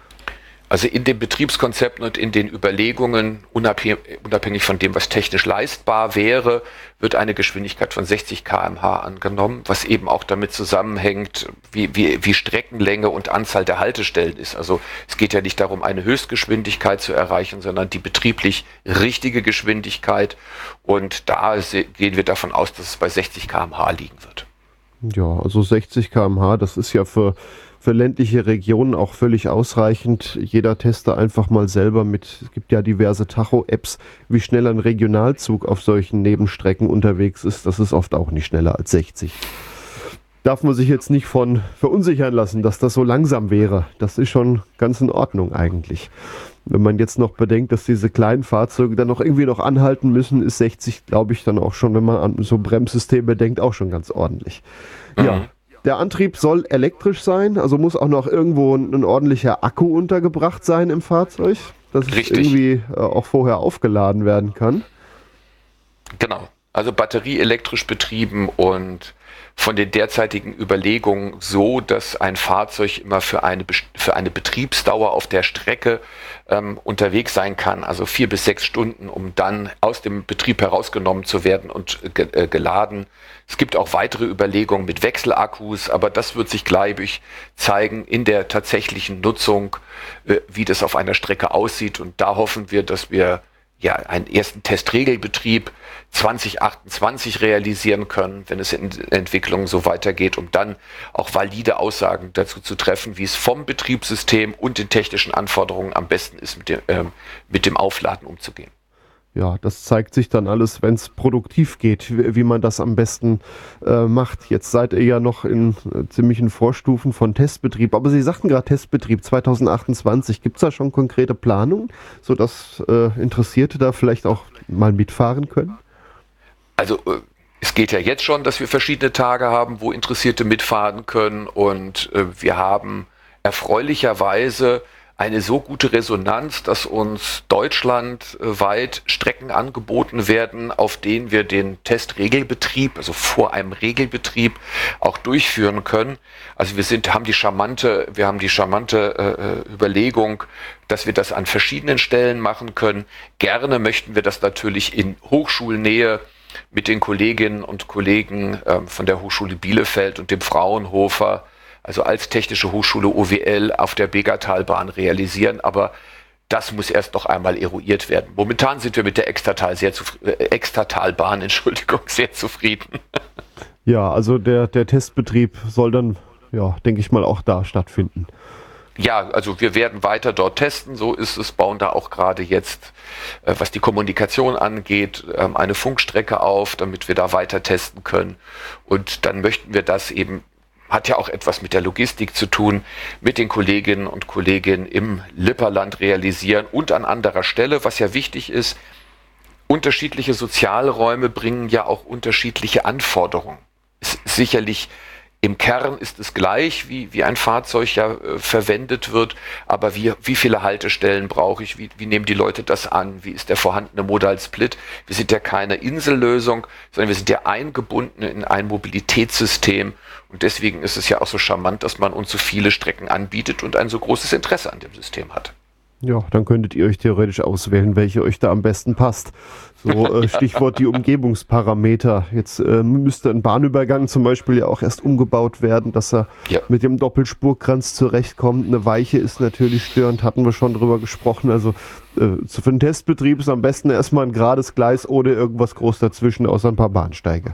Also in den Betriebskonzepten und in den Überlegungen, unabhängig von dem, was technisch leistbar wäre, wird eine Geschwindigkeit von sechzig Kilometer pro Stunde angenommen, was eben auch damit zusammenhängt, wie, wie, wie Streckenlänge und Anzahl der Haltestellen ist. Also es geht ja nicht darum, eine Höchstgeschwindigkeit zu erreichen, sondern die betrieblich richtige Geschwindigkeit. Und da gehen wir davon aus, dass es bei sechzig Kilometer pro Stunde liegen wird. Ja, also sechzig Kilometer pro Stunde, das ist ja für... für ländliche Regionen auch völlig ausreichend. Jeder teste einfach mal selber mit, es gibt ja diverse Tacho-Apps, wie schnell ein Regionalzug auf solchen Nebenstrecken unterwegs ist. Das ist oft auch nicht schneller als sechzig. Darf man sich jetzt nicht von verunsichern lassen, dass das so langsam wäre. Das ist schon ganz in Ordnung eigentlich. Wenn man jetzt noch bedenkt, dass diese kleinen Fahrzeuge dann noch irgendwie noch anhalten müssen, ist sechzig, glaube ich, dann auch schon, wenn man an so Bremssysteme denkt, auch schon ganz ordentlich. Mhm. Ja. Der Antrieb soll elektrisch sein, also muss auch noch irgendwo ein, ein ordentlicher Akku untergebracht sein im Fahrzeug, dass es Richtig. irgendwie äh, auch vorher aufgeladen werden kann. Genau, also batterieelektrisch betrieben und von den derzeitigen Überlegungen so, dass ein Fahrzeug immer für eine, für eine Betriebsdauer auf der Strecke ähm, unterwegs sein kann, also vier bis sechs Stunden, um dann aus dem Betrieb herausgenommen zu werden und ge äh, geladen. Es gibt auch weitere Überlegungen mit Wechselakkus, aber das wird sich, glaube ich, zeigen in der tatsächlichen Nutzung, äh, wie das auf einer Strecke aussieht. Und da hoffen wir, dass wir ja einen ersten Testregelbetrieb zwanzig achtundzwanzig realisieren können, wenn es in Entwicklung so weitergeht, um dann auch valide Aussagen dazu zu treffen, wie es vom Betriebssystem und den technischen Anforderungen am besten ist, mit dem, ähm, mit dem Aufladen umzugehen. Ja, das zeigt sich dann alles, wenn es produktiv geht, wie, wie man das am besten äh, macht. Jetzt seid ihr ja noch in äh, ziemlichen Vorstufen von Testbetrieb, aber Sie sagten gerade Testbetrieb zwanzig achtundzwanzig. Gibt es da schon konkrete Planungen, sodass äh, Interessierte da vielleicht auch mal mitfahren können? Also äh, es geht ja jetzt schon, dass wir verschiedene Tage haben, wo Interessierte mitfahren können, und äh, wir haben erfreulicherweise eine so gute Resonanz, dass uns deutschlandweit Strecken angeboten werden, auf denen wir den Testregelbetrieb, also vor einem Regelbetrieb, auch durchführen können. Also wir sind, haben die charmante, wir haben die charmante äh, Überlegung, dass wir das an verschiedenen Stellen machen können. Gerne möchten wir das natürlich in Hochschulnähe mit den Kolleginnen und Kollegen äh, von der Hochschule Bielefeld und dem Fraunhofer, also als Technische Hochschule O W L, auf der Begatalbahn realisieren, aber das muss erst noch einmal eruiert werden. Momentan sind wir mit der Extratal sehr zufri- äh, Extratalbahn, Entschuldigung, sehr zufrieden. Ja, also der, der Testbetrieb soll dann, ja, denke ich mal, auch da stattfinden. Ja, also wir werden weiter dort testen, so ist es, bauen da auch gerade jetzt, äh, was die Kommunikation angeht, ähm, eine Funkstrecke auf, damit wir da weiter testen können, und dann möchten wir das eben, hat ja auch etwas mit der Logistik zu tun, mit den Kolleginnen und Kollegen im Lipperland realisieren und an anderer Stelle, was ja wichtig ist. Unterschiedliche Sozialräume bringen ja auch unterschiedliche Anforderungen. Es ist sicherlich im Kern ist es gleich, wie, wie ein Fahrzeug ja äh, verwendet wird, aber wie, wie viele Haltestellen brauche ich, wie, wie nehmen die Leute das an, wie ist der vorhandene Modal-Split? Wir sind ja keine Insellösung, sondern wir sind ja eingebunden in ein Mobilitätssystem, und deswegen ist es ja auch so charmant, dass man uns so viele Strecken anbietet und ein so großes Interesse an dem System hat. Ja, dann könntet ihr euch theoretisch auswählen, welche euch da am besten passt. So äh, Stichwort die Umgebungsparameter. Jetzt äh, müsste ein Bahnübergang zum Beispiel ja auch erst umgebaut werden, dass er ja mit dem Doppelspurkranz zurechtkommt. Eine Weiche ist natürlich störend, hatten wir schon drüber gesprochen. Also äh, für den Testbetrieb ist am besten erstmal ein gerades Gleis ohne irgendwas groß dazwischen, außer ein paar Bahnsteige.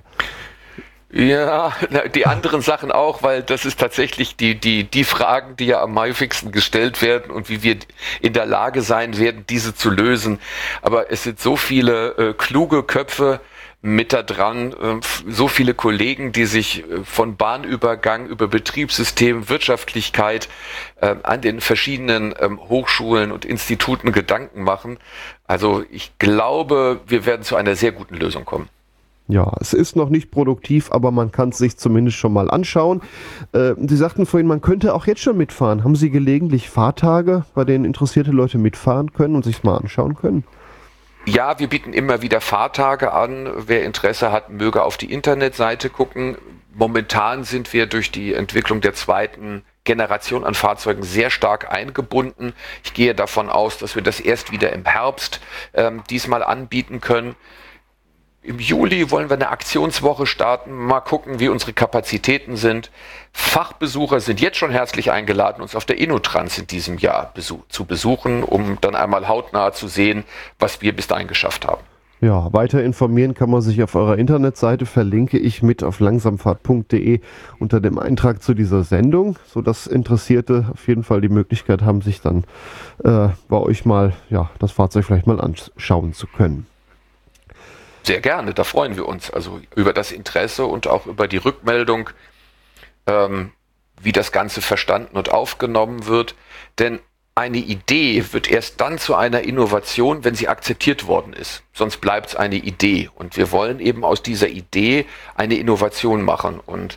Ja, die anderen Sachen auch, weil das ist tatsächlich die, die, die Fragen, die ja am häufigsten gestellt werden und wie wir in der Lage sein werden, diese zu lösen. Aber es sind so viele äh, kluge Köpfe mit da dran, äh, so viele Kollegen, die sich äh, von Bahnübergang über Betriebssystem, Wirtschaftlichkeit äh, an den verschiedenen äh, Hochschulen und Instituten Gedanken machen. Also ich glaube, wir werden zu einer sehr guten Lösung kommen. Ja, es ist noch nicht produktiv, aber man kann es sich zumindest schon mal anschauen. Äh, Sie sagten vorhin, man könnte auch jetzt schon mitfahren. Haben Sie gelegentlich Fahrtage, bei denen interessierte Leute mitfahren können und sich mal anschauen können? Ja, wir bieten immer wieder Fahrtage an. Wer Interesse hat, möge auf die Internetseite gucken. Momentan sind wir durch die Entwicklung der zweiten Generation an Fahrzeugen sehr stark eingebunden. Ich gehe davon aus, dass wir das erst wieder im Herbst ähm, diesmal anbieten können. Im Juli wollen wir eine Aktionswoche starten, mal gucken, wie unsere Kapazitäten sind. Fachbesucher sind jetzt schon herzlich eingeladen, uns auf der InnoTrans in diesem Jahr besuch- zu besuchen, um dann einmal hautnah zu sehen, was wir bis dahin geschafft haben. Ja, weiter informieren kann man sich auf eurer Internetseite, verlinke ich mit auf langsamfahrt punkt de unter dem Eintrag zu dieser Sendung, sodass Interessierte auf jeden Fall die Möglichkeit haben, sich dann äh, bei euch mal ja, das Fahrzeug vielleicht mal anschauen zu können. Sehr gerne, da freuen wir uns also über das Interesse und auch über die Rückmeldung, ähm, wie das Ganze verstanden und aufgenommen wird. Denn eine Idee wird erst dann zu einer Innovation, wenn sie akzeptiert worden ist. Sonst bleibt es eine Idee. Und wir wollen eben aus dieser Idee eine Innovation machen. Und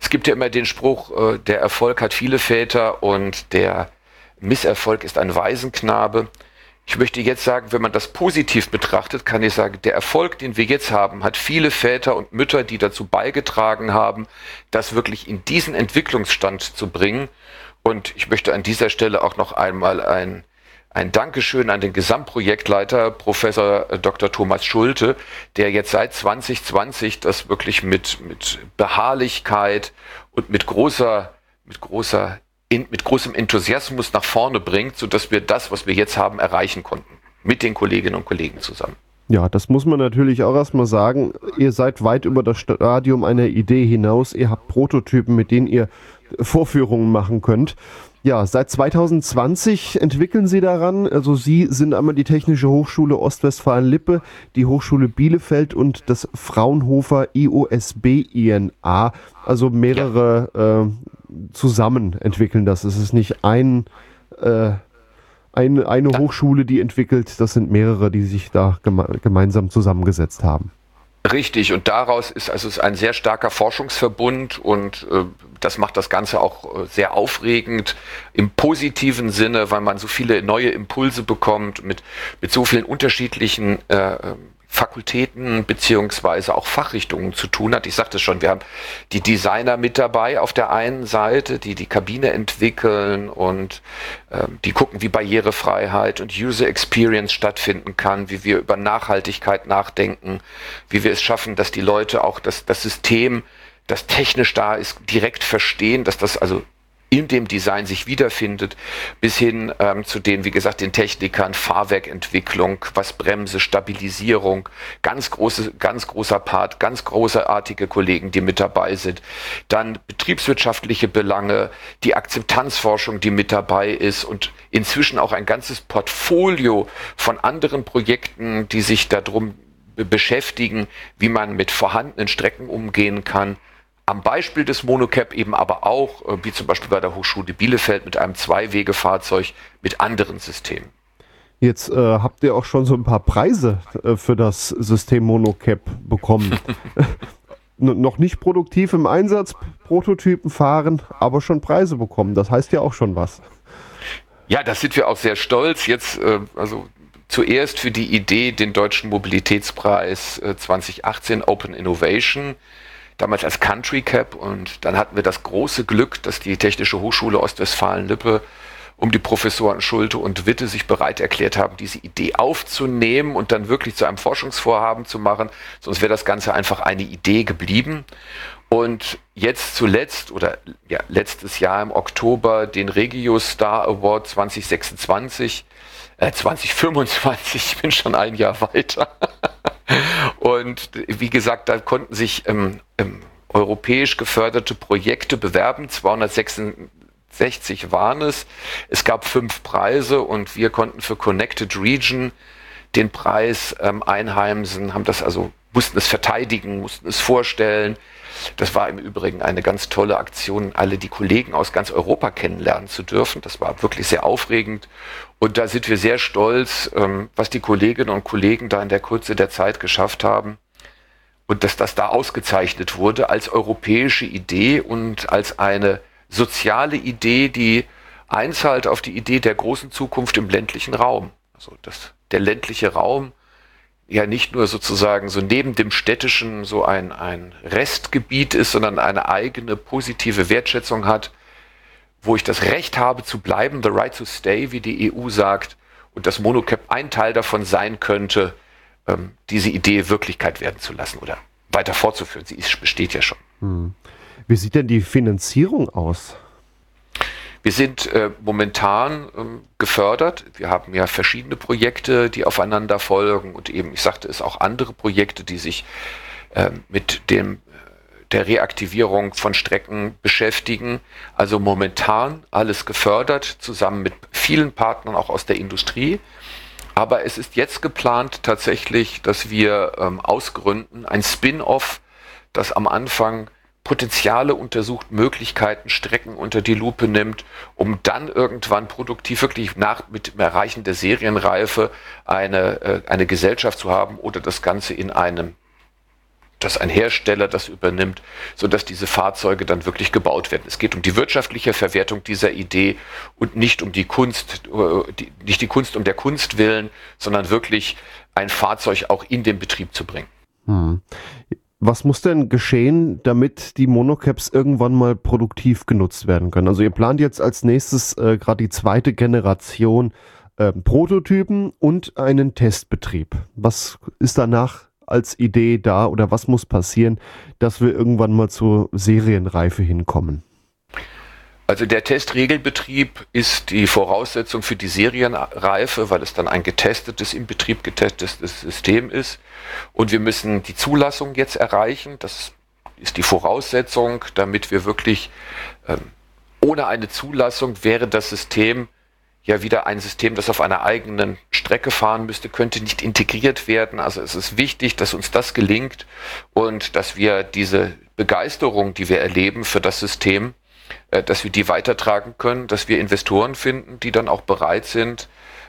Es gibt ja immer den Spruch, äh, der Erfolg hat viele Väter und der Misserfolg ist ein Waisenknabe. Ich möchte jetzt sagen, wenn man das positiv betrachtet, kann ich sagen, der Erfolg, den wir jetzt haben, hat viele Väter und Mütter, die dazu beigetragen haben, das wirklich in diesen Entwicklungsstand zu bringen. Und ich möchte an dieser Stelle auch noch einmal ein, ein Dankeschön an den Gesamtprojektleiter, Professor Doktor Thomas Schulte, der jetzt seit zwanzig zwanzig das wirklich mit, mit Beharrlichkeit und mit großer, mit großer In, mit großem Enthusiasmus nach vorne bringt, sodass wir das, was wir jetzt haben, erreichen konnten. Mit den Kolleginnen und Kollegen zusammen. Ja, das muss man natürlich auch erstmal sagen. Ihr seid weit über das Stadium einer Idee hinaus. Ihr habt Prototypen, mit denen ihr Vorführungen machen könnt. Ja, seit zwanzig zwanzig entwickeln Sie daran. Also Sie sind einmal die Technische Hochschule Ostwestfalen-Lippe, die Hochschule Bielefeld und das Fraunhofer I O S B I N A. Also mehrere ja. äh, zusammen entwickeln das. Es ist nicht ein, äh, eine, eine ja. Hochschule, die entwickelt. Das sind mehrere, die sich da geme- gemeinsam zusammengesetzt haben. Richtig, und daraus ist also es ein sehr starker Forschungsverbund und äh, das macht das Ganze auch äh, sehr aufregend im positiven Sinne, weil man so viele neue Impulse bekommt mit, mit so vielen unterschiedlichen äh, Fakultäten beziehungsweise auch Fachrichtungen zu tun hat. Ich sagte es schon, wir haben die Designer mit dabei auf der einen Seite, die die Kabine entwickeln und äh, die gucken, wie Barrierefreiheit und User Experience stattfinden kann, wie wir über Nachhaltigkeit nachdenken, wie wir es schaffen, dass die Leute auch das, das System, das technisch da ist, direkt verstehen, dass das also in dem Design sich wiederfindet, bis hin ähm, zu den, wie gesagt, den Technikern, Fahrwerkentwicklung, was Bremse, Stabilisierung, ganz große, ganz großer Part, ganz großartige Kollegen, die mit dabei sind. Dann betriebswirtschaftliche Belange, die Akzeptanzforschung, die mit dabei ist und inzwischen auch ein ganzes Portfolio von anderen Projekten, die sich darum beschäftigen, wie man mit vorhandenen Strecken umgehen kann. Am Beispiel des Monocap eben aber auch, wie zum Beispiel bei der Hochschule Bielefeld mit einem Zwei-Wege-Fahrzeug mit anderen Systemen. Jetzt äh, habt ihr auch schon so ein paar Preise äh, für das System Monocap bekommen. N- noch nicht produktiv im Einsatz, Prototypen fahren, aber schon Preise bekommen. Das heißt ja auch schon was. Ja, da sind wir auch sehr stolz. Jetzt, äh, also zuerst für die Idee, den Deutschen Mobilitätspreis äh, zwanzig achtzehn Open Innovation, damals als Country Cap, und dann hatten wir das große Glück, dass die Technische Hochschule Ostwestfalen-Lippe um die Professoren Schulte und Witte sich bereit erklärt haben, diese Idee aufzunehmen und dann wirklich zu einem Forschungsvorhaben zu machen, sonst wäre das Ganze einfach eine Idee geblieben. Und jetzt zuletzt oder ja, letztes Jahr im Oktober den Regio Star Award zwanzig sechsundzwanzig, äh, zwanzig fünfundzwanzig, ich bin schon ein Jahr weiter. Und wie gesagt, da konnten sich ähm, ähm, europäisch geförderte Projekte bewerben, zweihundertsechsundsechzig waren es. Es gab fünf Preise und wir konnten für Connected Region den Preis ähm, einheimsen, haben das also, mussten es verteidigen, mussten es vorstellen. Das war im Übrigen eine ganz tolle Aktion, alle die Kollegen aus ganz Europa kennenlernen zu dürfen. Das war wirklich sehr aufregend. Und da sind wir sehr stolz, was die Kolleginnen und Kollegen da in der Kürze der Zeit geschafft haben. Und dass das da ausgezeichnet wurde als europäische Idee und als eine soziale Idee, die einzahlt auf die Idee der großen Zukunft im ländlichen Raum. Also das, der ländliche Raum ja nicht nur sozusagen so neben dem städtischen so ein, ein Restgebiet ist, sondern eine eigene positive Wertschätzung hat, wo ich das Recht habe zu bleiben, the right to stay, wie die E U sagt, und das Monocap ein Teil davon sein könnte, ähm, diese Idee Wirklichkeit werden zu lassen oder weiter fortzuführen. Sie ist, besteht ja schon. Hm. Wie sieht denn die Finanzierung aus? Wir sind äh, momentan ähm, gefördert. Wir haben ja verschiedene Projekte, die aufeinander folgen und eben, ich sagte es, auch andere Projekte, die sich äh, mit dem, der Reaktivierung von Strecken beschäftigen. Also momentan alles gefördert, zusammen mit vielen Partnern auch aus der Industrie. Aber es ist jetzt geplant tatsächlich, dass wir ähm, ausgründen, ein Spin-off, das am Anfang Potenziale untersucht, Möglichkeiten, Strecken unter die Lupe nimmt, um dann irgendwann produktiv wirklich nach mit dem Erreichen der Serienreife eine, äh, eine Gesellschaft zu haben oder das Ganze in einem dass ein Hersteller das übernimmt, sodass diese Fahrzeuge dann wirklich gebaut werden. Es geht um die wirtschaftliche Verwertung dieser Idee und nicht um die Kunst, die, nicht die Kunst um der Kunst willen, sondern wirklich ein Fahrzeug auch in den Betrieb zu bringen. Hm. Was muss denn geschehen, damit die Monocaps irgendwann mal produktiv genutzt werden können? Also ihr plant jetzt als nächstes äh, gerade die zweite Generation äh, Prototypen und einen Testbetrieb. Was ist danach als Idee da oder was muss passieren, dass wir irgendwann mal zur Serienreife hinkommen? Also der Testregelbetrieb ist die Voraussetzung für die Serienreife, weil es dann ein getestetes, im Betrieb getestetes System ist. Und wir müssen die Zulassung jetzt erreichen. Das ist die Voraussetzung, damit wir wirklich, ähm, ohne eine Zulassung wäre das System ja wieder ein System, das auf einer eigenen Strecke fahren müsste, könnte nicht integriert werden. Also es ist wichtig, dass uns das gelingt und dass wir diese Begeisterung, die wir erleben für das System, dass wir die weitertragen können, dass wir Investoren finden, die dann auch bereit sind,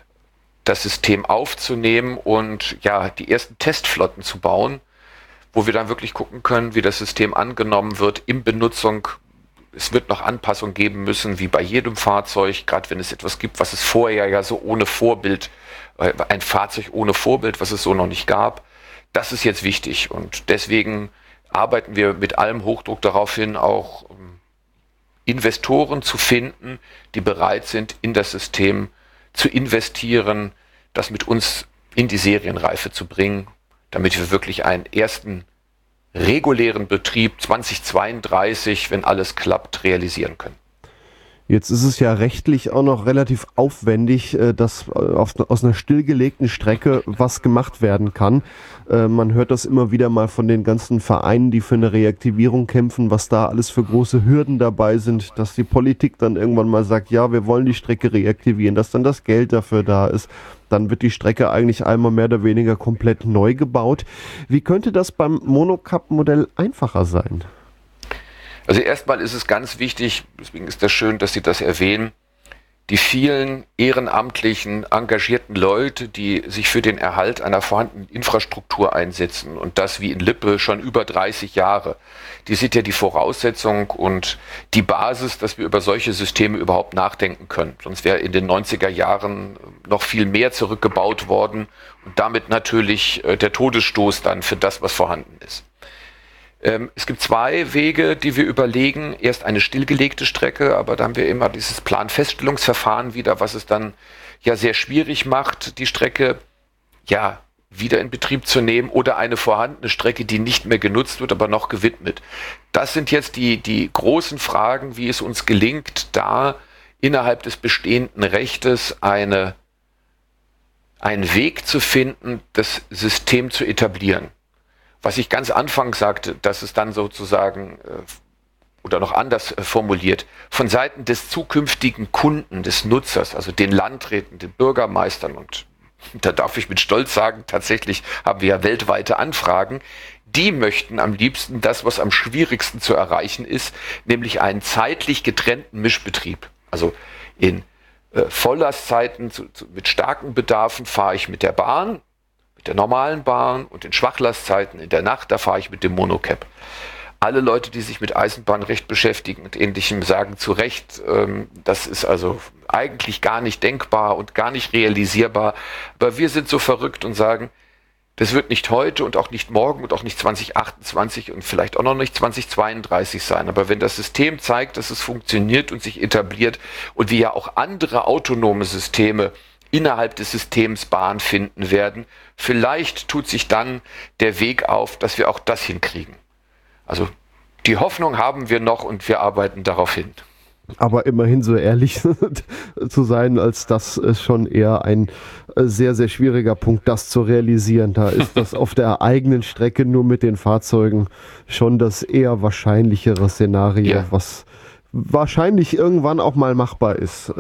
das System aufzunehmen und ja, die ersten Testflotten zu bauen, wo wir dann wirklich gucken können, wie das System angenommen wird in Benutzung. Es wird noch Anpassungen geben müssen, wie bei jedem Fahrzeug, gerade wenn es etwas gibt, was es vorher ja so ohne Vorbild, ein Fahrzeug ohne Vorbild, was es so noch nicht gab. Das ist jetzt wichtig und deswegen arbeiten wir mit allem Hochdruck darauf hin, auch Investoren zu finden, die bereit sind, in das System zu investieren, das mit uns in die Serienreife zu bringen, damit wir wirklich einen ersten regulären Betrieb zweitausendzweiunddreißig, wenn alles klappt, realisieren können. Jetzt ist es ja rechtlich auch noch relativ aufwendig, dass auf, aus einer stillgelegten Strecke was gemacht werden kann. Man hört das immer wieder mal von den ganzen Vereinen, die für eine Reaktivierung kämpfen, was da alles für große Hürden dabei sind, dass die Politik dann irgendwann mal sagt, ja, wir wollen die Strecke reaktivieren, dass dann das Geld dafür da ist. Dann wird die Strecke eigentlich einmal mehr oder weniger komplett neu gebaut. Wie könnte das beim Monocap-Modell einfacher sein? Also erstmal ist es ganz wichtig, deswegen ist das schön, dass Sie das erwähnen, die vielen ehrenamtlichen, engagierten Leute, die sich für den Erhalt einer vorhandenen Infrastruktur einsetzen und das wie in Lippe schon über dreißig Jahre, die sind ja die Voraussetzung und die Basis, dass wir über solche Systeme überhaupt nachdenken können. Sonst wäre in den neunziger Jahren noch viel mehr zurückgebaut worden und damit natürlich der Todesstoß dann für das, was vorhanden ist. Es gibt zwei Wege, die wir überlegen. Erst eine stillgelegte Strecke, aber da haben wir immer dieses Planfeststellungsverfahren wieder, was es dann ja sehr schwierig macht, die Strecke ja wieder in Betrieb zu nehmen oder eine vorhandene Strecke, die nicht mehr genutzt wird, aber noch gewidmet. Das sind jetzt die, die großen Fragen, wie es uns gelingt, da innerhalb des bestehenden Rechtes eine, einen Weg zu finden, das System zu etablieren. Was ich ganz anfangs sagte, dass es dann sozusagen, oder noch anders formuliert, von Seiten des zukünftigen Kunden, des Nutzers, also den Landräten, den Bürgermeistern, und da darf ich mit Stolz sagen, tatsächlich haben wir ja weltweite Anfragen, die möchten am liebsten das, was am schwierigsten zu erreichen ist, nämlich einen zeitlich getrennten Mischbetrieb. Also in äh, Volllastzeiten zu, zu, mit starken Bedarfen fahre ich mit der Bahn, der normalen Bahn und in Schwachlastzeiten in der Nacht, da fahre ich mit dem Monocap. Alle Leute, die sich mit Eisenbahnrecht beschäftigen und Ähnlichem, sagen zu Recht, ähm, das ist also eigentlich gar nicht denkbar und gar nicht realisierbar. Aber wir sind so verrückt und sagen, das wird nicht heute und auch nicht morgen und auch nicht zweitausendachtundzwanzig und vielleicht auch noch nicht zweitausendzweiunddreißig sein. Aber wenn das System zeigt, dass es funktioniert und sich etabliert und wir ja auch andere autonome Systeme innerhalb des Systems Bahn finden werden, vielleicht tut sich dann der Weg auf, dass wir auch das hinkriegen. Also die Hoffnung haben wir noch und wir arbeiten darauf hin. Aber immerhin so ehrlich zu sein, als das ist schon eher ein sehr, sehr schwieriger Punkt, das zu realisieren. Da ist das auf der eigenen Strecke nur mit den Fahrzeugen schon das eher wahrscheinlichere Szenario, ja, was wahrscheinlich irgendwann auch mal machbar ist.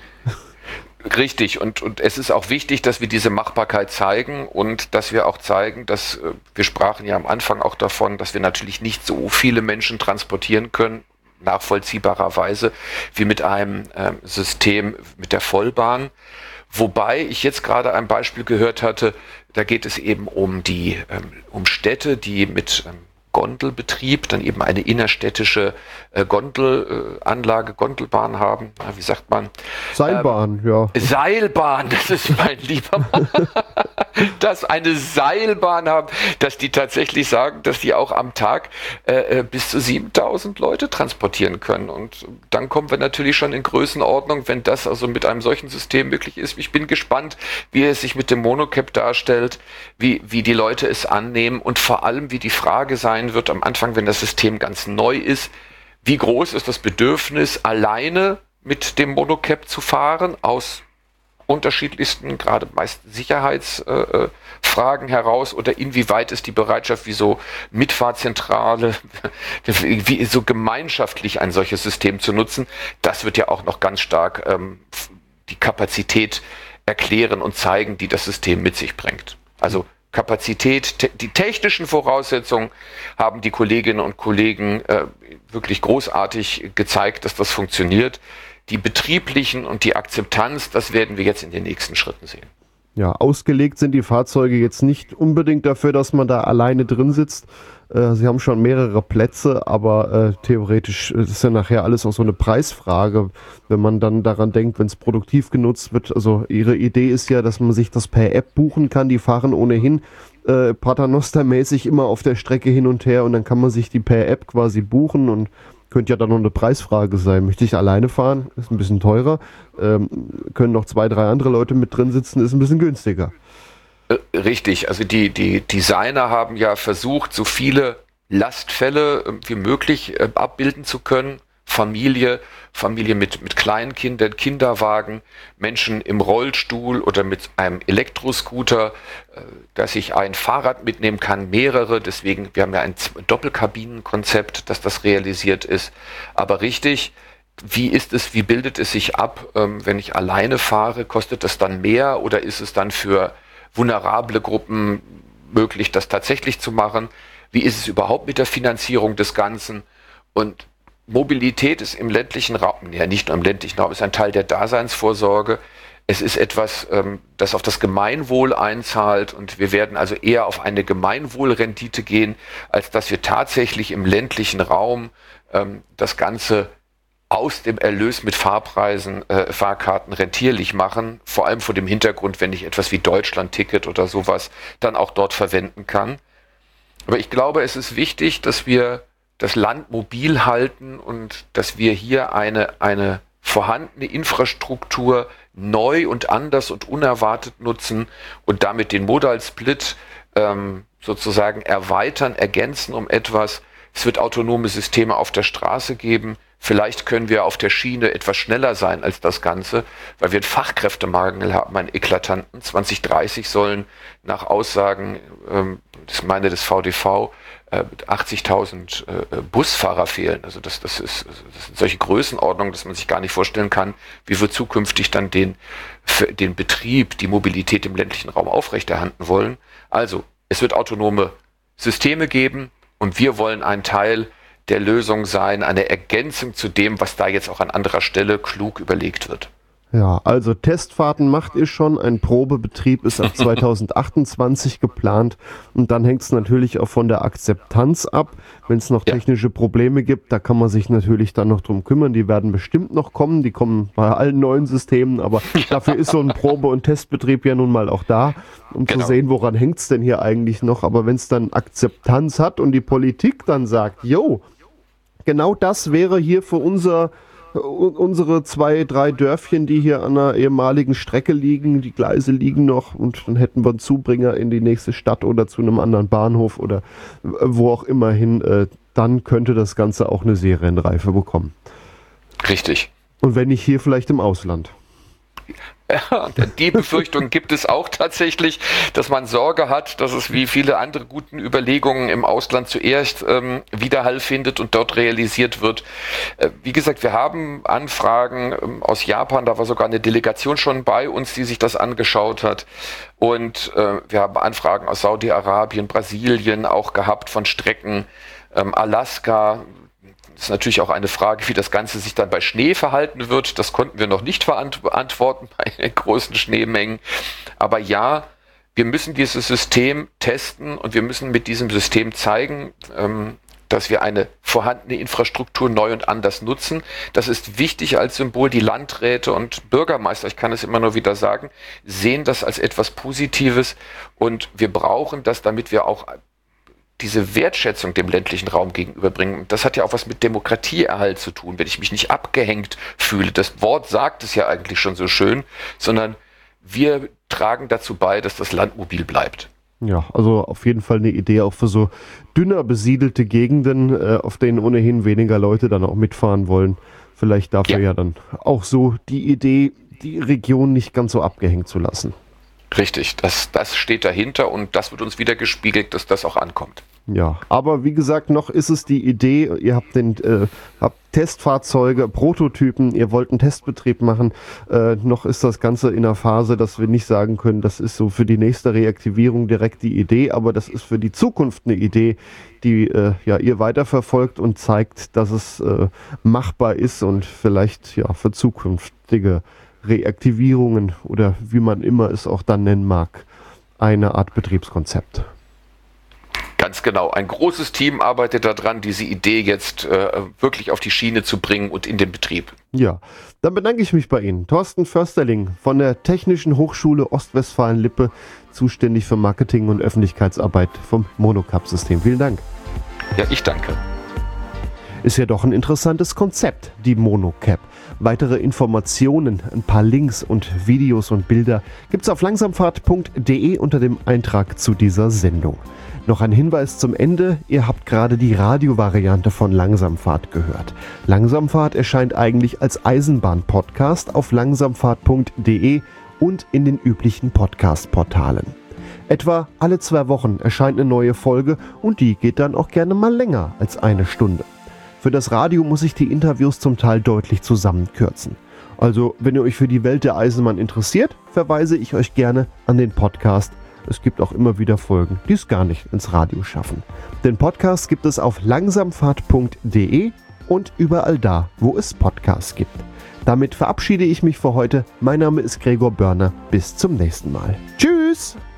Richtig, und, und es ist auch wichtig, dass wir diese Machbarkeit zeigen und dass wir auch zeigen, dass, wir sprachen ja am Anfang auch davon, dass wir natürlich nicht so viele Menschen transportieren können, nachvollziehbarerweise, wie mit einem äh, System mit der Vollbahn. Wobei ich jetzt gerade ein Beispiel gehört hatte, Da geht es eben um die ähm, um Städte, die mit ähm, Gondelbetrieb dann eben eine innerstädtische äh, Gondelanlage, äh, Gondelbahn haben. Ja, wie sagt man? Seilbahn, ähm, ja. Seilbahn, das ist mein lieber Mann. Dass eine Seilbahn haben, dass die tatsächlich sagen, dass die auch am Tag äh, bis zu siebentausend Leute transportieren können. Und dann kommen wir natürlich schon in Größenordnung, wenn das also mit einem solchen System möglich ist. Ich bin gespannt, wie es sich mit dem Monocap darstellt, wie, wie die Leute es annehmen und vor allem, wie die Frage sein wird am Anfang, wenn das System ganz neu ist, wie groß ist das Bedürfnis, alleine mit dem Monocap zu fahren, aus unterschiedlichsten, gerade meist Sicherheitsfragen äh, heraus, oder inwieweit ist die Bereitschaft, wie so Mitfahrzentrale, wie so gemeinschaftlich ein solches System zu nutzen. Das wird ja auch noch ganz stark ähm, die Kapazität erklären und zeigen, die das System mit sich bringt. Also Kapazität, te- die technischen Voraussetzungen haben die Kolleginnen und Kollegen äh, wirklich großartig gezeigt, dass das funktioniert. Die betrieblichen und die Akzeptanz, das werden wir jetzt in den nächsten Schritten sehen. Ja, ausgelegt sind die Fahrzeuge jetzt nicht unbedingt dafür, dass man da alleine drin sitzt. Äh, sie haben schon mehrere Plätze, aber äh, theoretisch ist ja nachher alles auch so eine Preisfrage, wenn man dann daran denkt, wenn es produktiv genutzt wird. Also ihre Idee ist ja, dass man sich das per App buchen kann. Die fahren ohnehin äh, Paternoster-mäßig immer auf der Strecke hin und her und dann kann man sich die per App quasi buchen und könnte ja dann noch eine Preisfrage sein. Möchte ich alleine fahren? Ist ein bisschen teurer. Ähm, können noch zwei, drei andere Leute mit drin sitzen, ist ein bisschen günstiger. Richtig, also die, die Designer haben ja versucht, so viele Lastfälle wie möglich äh, abbilden zu können. Familie, Familie mit, mit Kleinkindern, Kinderwagen, Menschen im Rollstuhl oder mit einem Elektroscooter, äh, dass ich ein Fahrrad mitnehmen kann, mehrere. Deswegen, wir haben ja ein Doppelkabinenkonzept, dass das realisiert ist. Aber richtig, wie ist es, wie bildet es sich ab, ähm, wenn ich alleine fahre? Kostet das dann mehr oder ist es dann für vulnerable Gruppen möglich, das tatsächlich zu machen? Wie ist es überhaupt mit der Finanzierung des Ganzen? Und Mobilität ist im ländlichen Raum, ja nicht nur im ländlichen Raum, ist ein Teil der Daseinsvorsorge. Es ist etwas, ähm, das auf das Gemeinwohl einzahlt und wir werden also eher auf eine Gemeinwohlrendite gehen, als dass wir tatsächlich im ländlichen Raum ähm, das Ganze aus dem Erlös mit Fahrpreisen, äh, Fahrkarten rentierlich machen, vor allem vor dem Hintergrund, wenn ich etwas wie Deutschland-Ticket oder sowas dann auch dort verwenden kann. Aber ich glaube, es ist wichtig, dass wir das Land mobil halten und dass wir hier eine, eine vorhandene Infrastruktur neu und anders und unerwartet nutzen und damit den Modal Split ähm, sozusagen erweitern, ergänzen um etwas. Es wird autonome Systeme auf der Straße geben. Vielleicht können wir auf der Schiene etwas schneller sein als das Ganze, weil wir einen Fachkräftemangel haben, einen eklatanten. zwanzig dreißig sollen nach Aussagen, ähm, das meine des V D V, äh, achtzigtausend äh, Busfahrer fehlen. Also das, das, ist, das sind solche Größenordnungen, dass man sich gar nicht vorstellen kann, wie wir zukünftig dann den, den Betrieb, die Mobilität im ländlichen Raum aufrechterhalten wollen. Also es wird autonome Systeme geben und wir wollen ein Teil der Lösung sein, eine Ergänzung zu dem, was da jetzt auch an anderer Stelle klug überlegt wird. Ja, also Testfahrten macht ihr schon, ein Probebetrieb ist ab zweitausendachtundzwanzig geplant und dann hängt es natürlich auch von der Akzeptanz ab. Wenn es noch technische Probleme gibt, da kann man sich natürlich dann noch drum kümmern, die werden bestimmt noch kommen, die kommen bei allen neuen Systemen, aber dafür ist so ein Probe- und Testbetrieb ja nun mal auch da, um genau zu sehen, woran hängt es denn hier eigentlich noch. Aber wenn es dann Akzeptanz hat und die Politik dann sagt, jo, genau das wäre hier für unser unsere zwei, drei Dörfchen, die hier an einer ehemaligen Strecke liegen, die Gleise liegen noch und dann hätten wir einen Zubringer in die nächste Stadt oder zu einem anderen Bahnhof oder wo auch immer hin, äh, dann könnte das Ganze auch eine Serienreife bekommen. Richtig. Und wenn nicht hier, vielleicht im Ausland. Ja, die Befürchtung gibt es auch tatsächlich, dass man Sorge hat, dass es wie viele andere guten Überlegungen im Ausland zuerst ähm, Widerhall findet und dort realisiert wird. Äh, wie gesagt, wir haben Anfragen ähm, aus Japan, da war sogar eine Delegation schon bei uns, die sich das angeschaut hat. Und äh, wir haben Anfragen aus Saudi-Arabien, Brasilien auch gehabt von Strecken, ähm, Alaska. Das ist natürlich auch eine Frage, wie das Ganze sich dann bei Schnee verhalten wird. Das konnten wir noch nicht beantworten bei großen Schneemengen. Aber ja, wir müssen dieses System testen und wir müssen mit diesem System zeigen, ähm, dass wir eine vorhandene Infrastruktur neu und anders nutzen. Das ist wichtig als Symbol. Die Landräte und Bürgermeister, ich kann es immer nur wieder sagen, sehen das als etwas Positives und wir brauchen das, damit wir auch diese Wertschätzung dem ländlichen Raum gegenüberbringen. Das hat ja auch was mit Demokratieerhalt zu tun, wenn ich mich nicht abgehängt fühle. Das Wort sagt es ja eigentlich schon so schön, sondern wir tragen dazu bei, dass das Land mobil bleibt. Ja, also auf jeden Fall eine Idee auch für so dünner besiedelte Gegenden, äh, auf denen ohnehin weniger Leute dann auch mitfahren wollen. Vielleicht dafür ja. ja dann auch so die Idee, die Region nicht ganz so abgehängt zu lassen. Richtig, das, das steht dahinter und das wird uns wieder gespiegelt, dass das auch ankommt. Ja, aber wie gesagt, noch ist es die Idee, ihr habt, den, äh, habt Testfahrzeuge, Prototypen, ihr wollt einen Testbetrieb machen, äh, noch ist das Ganze in einer Phase, dass wir nicht sagen können, das ist so für die nächste Reaktivierung direkt die Idee, aber das ist für die Zukunft eine Idee, die äh, ja, ihr weiterverfolgt und zeigt, dass es äh, machbar ist und vielleicht ja für zukünftige Reaktivierungen oder wie man immer es auch dann nennen mag, eine Art Betriebskonzept. Ganz genau. Ein großes Team arbeitet daran, diese Idee jetzt äh, wirklich auf die Schiene zu bringen und in den Betrieb. Ja, dann bedanke ich mich bei Ihnen. Thorsten Försterling von der Technischen Hochschule Ostwestfalen-Lippe, zuständig für Marketing und Öffentlichkeitsarbeit vom Monocap-System. Vielen Dank. Ja, ich danke. Ist ja doch ein interessantes Konzept, die Monocap. Weitere Informationen, ein paar Links und Videos und Bilder gibt's auf langsamfahrt punkt de unter dem Eintrag zu dieser Sendung. Noch ein Hinweis zum Ende, ihr habt gerade die Radiovariante von Langsamfahrt gehört. Langsamfahrt erscheint eigentlich als Eisenbahn-Podcast auf langsamfahrt punkt de und in den üblichen Podcast-Portalen. Etwa alle zwei Wochen erscheint eine neue Folge und die geht dann auch gerne mal länger als eine Stunde. Für das Radio muss ich die Interviews zum Teil deutlich zusammenkürzen. Also, wenn ihr euch für die Welt der Eisenbahn interessiert, verweise ich euch gerne an den Podcast. Es gibt auch immer wieder Folgen, die es gar nicht ins Radio schaffen. Den Podcast gibt es auf langsamfahrt punkt de und überall da, wo es Podcasts gibt. Damit verabschiede ich mich für heute. Mein Name ist Gregor Börner. Bis zum nächsten Mal. Tschüss!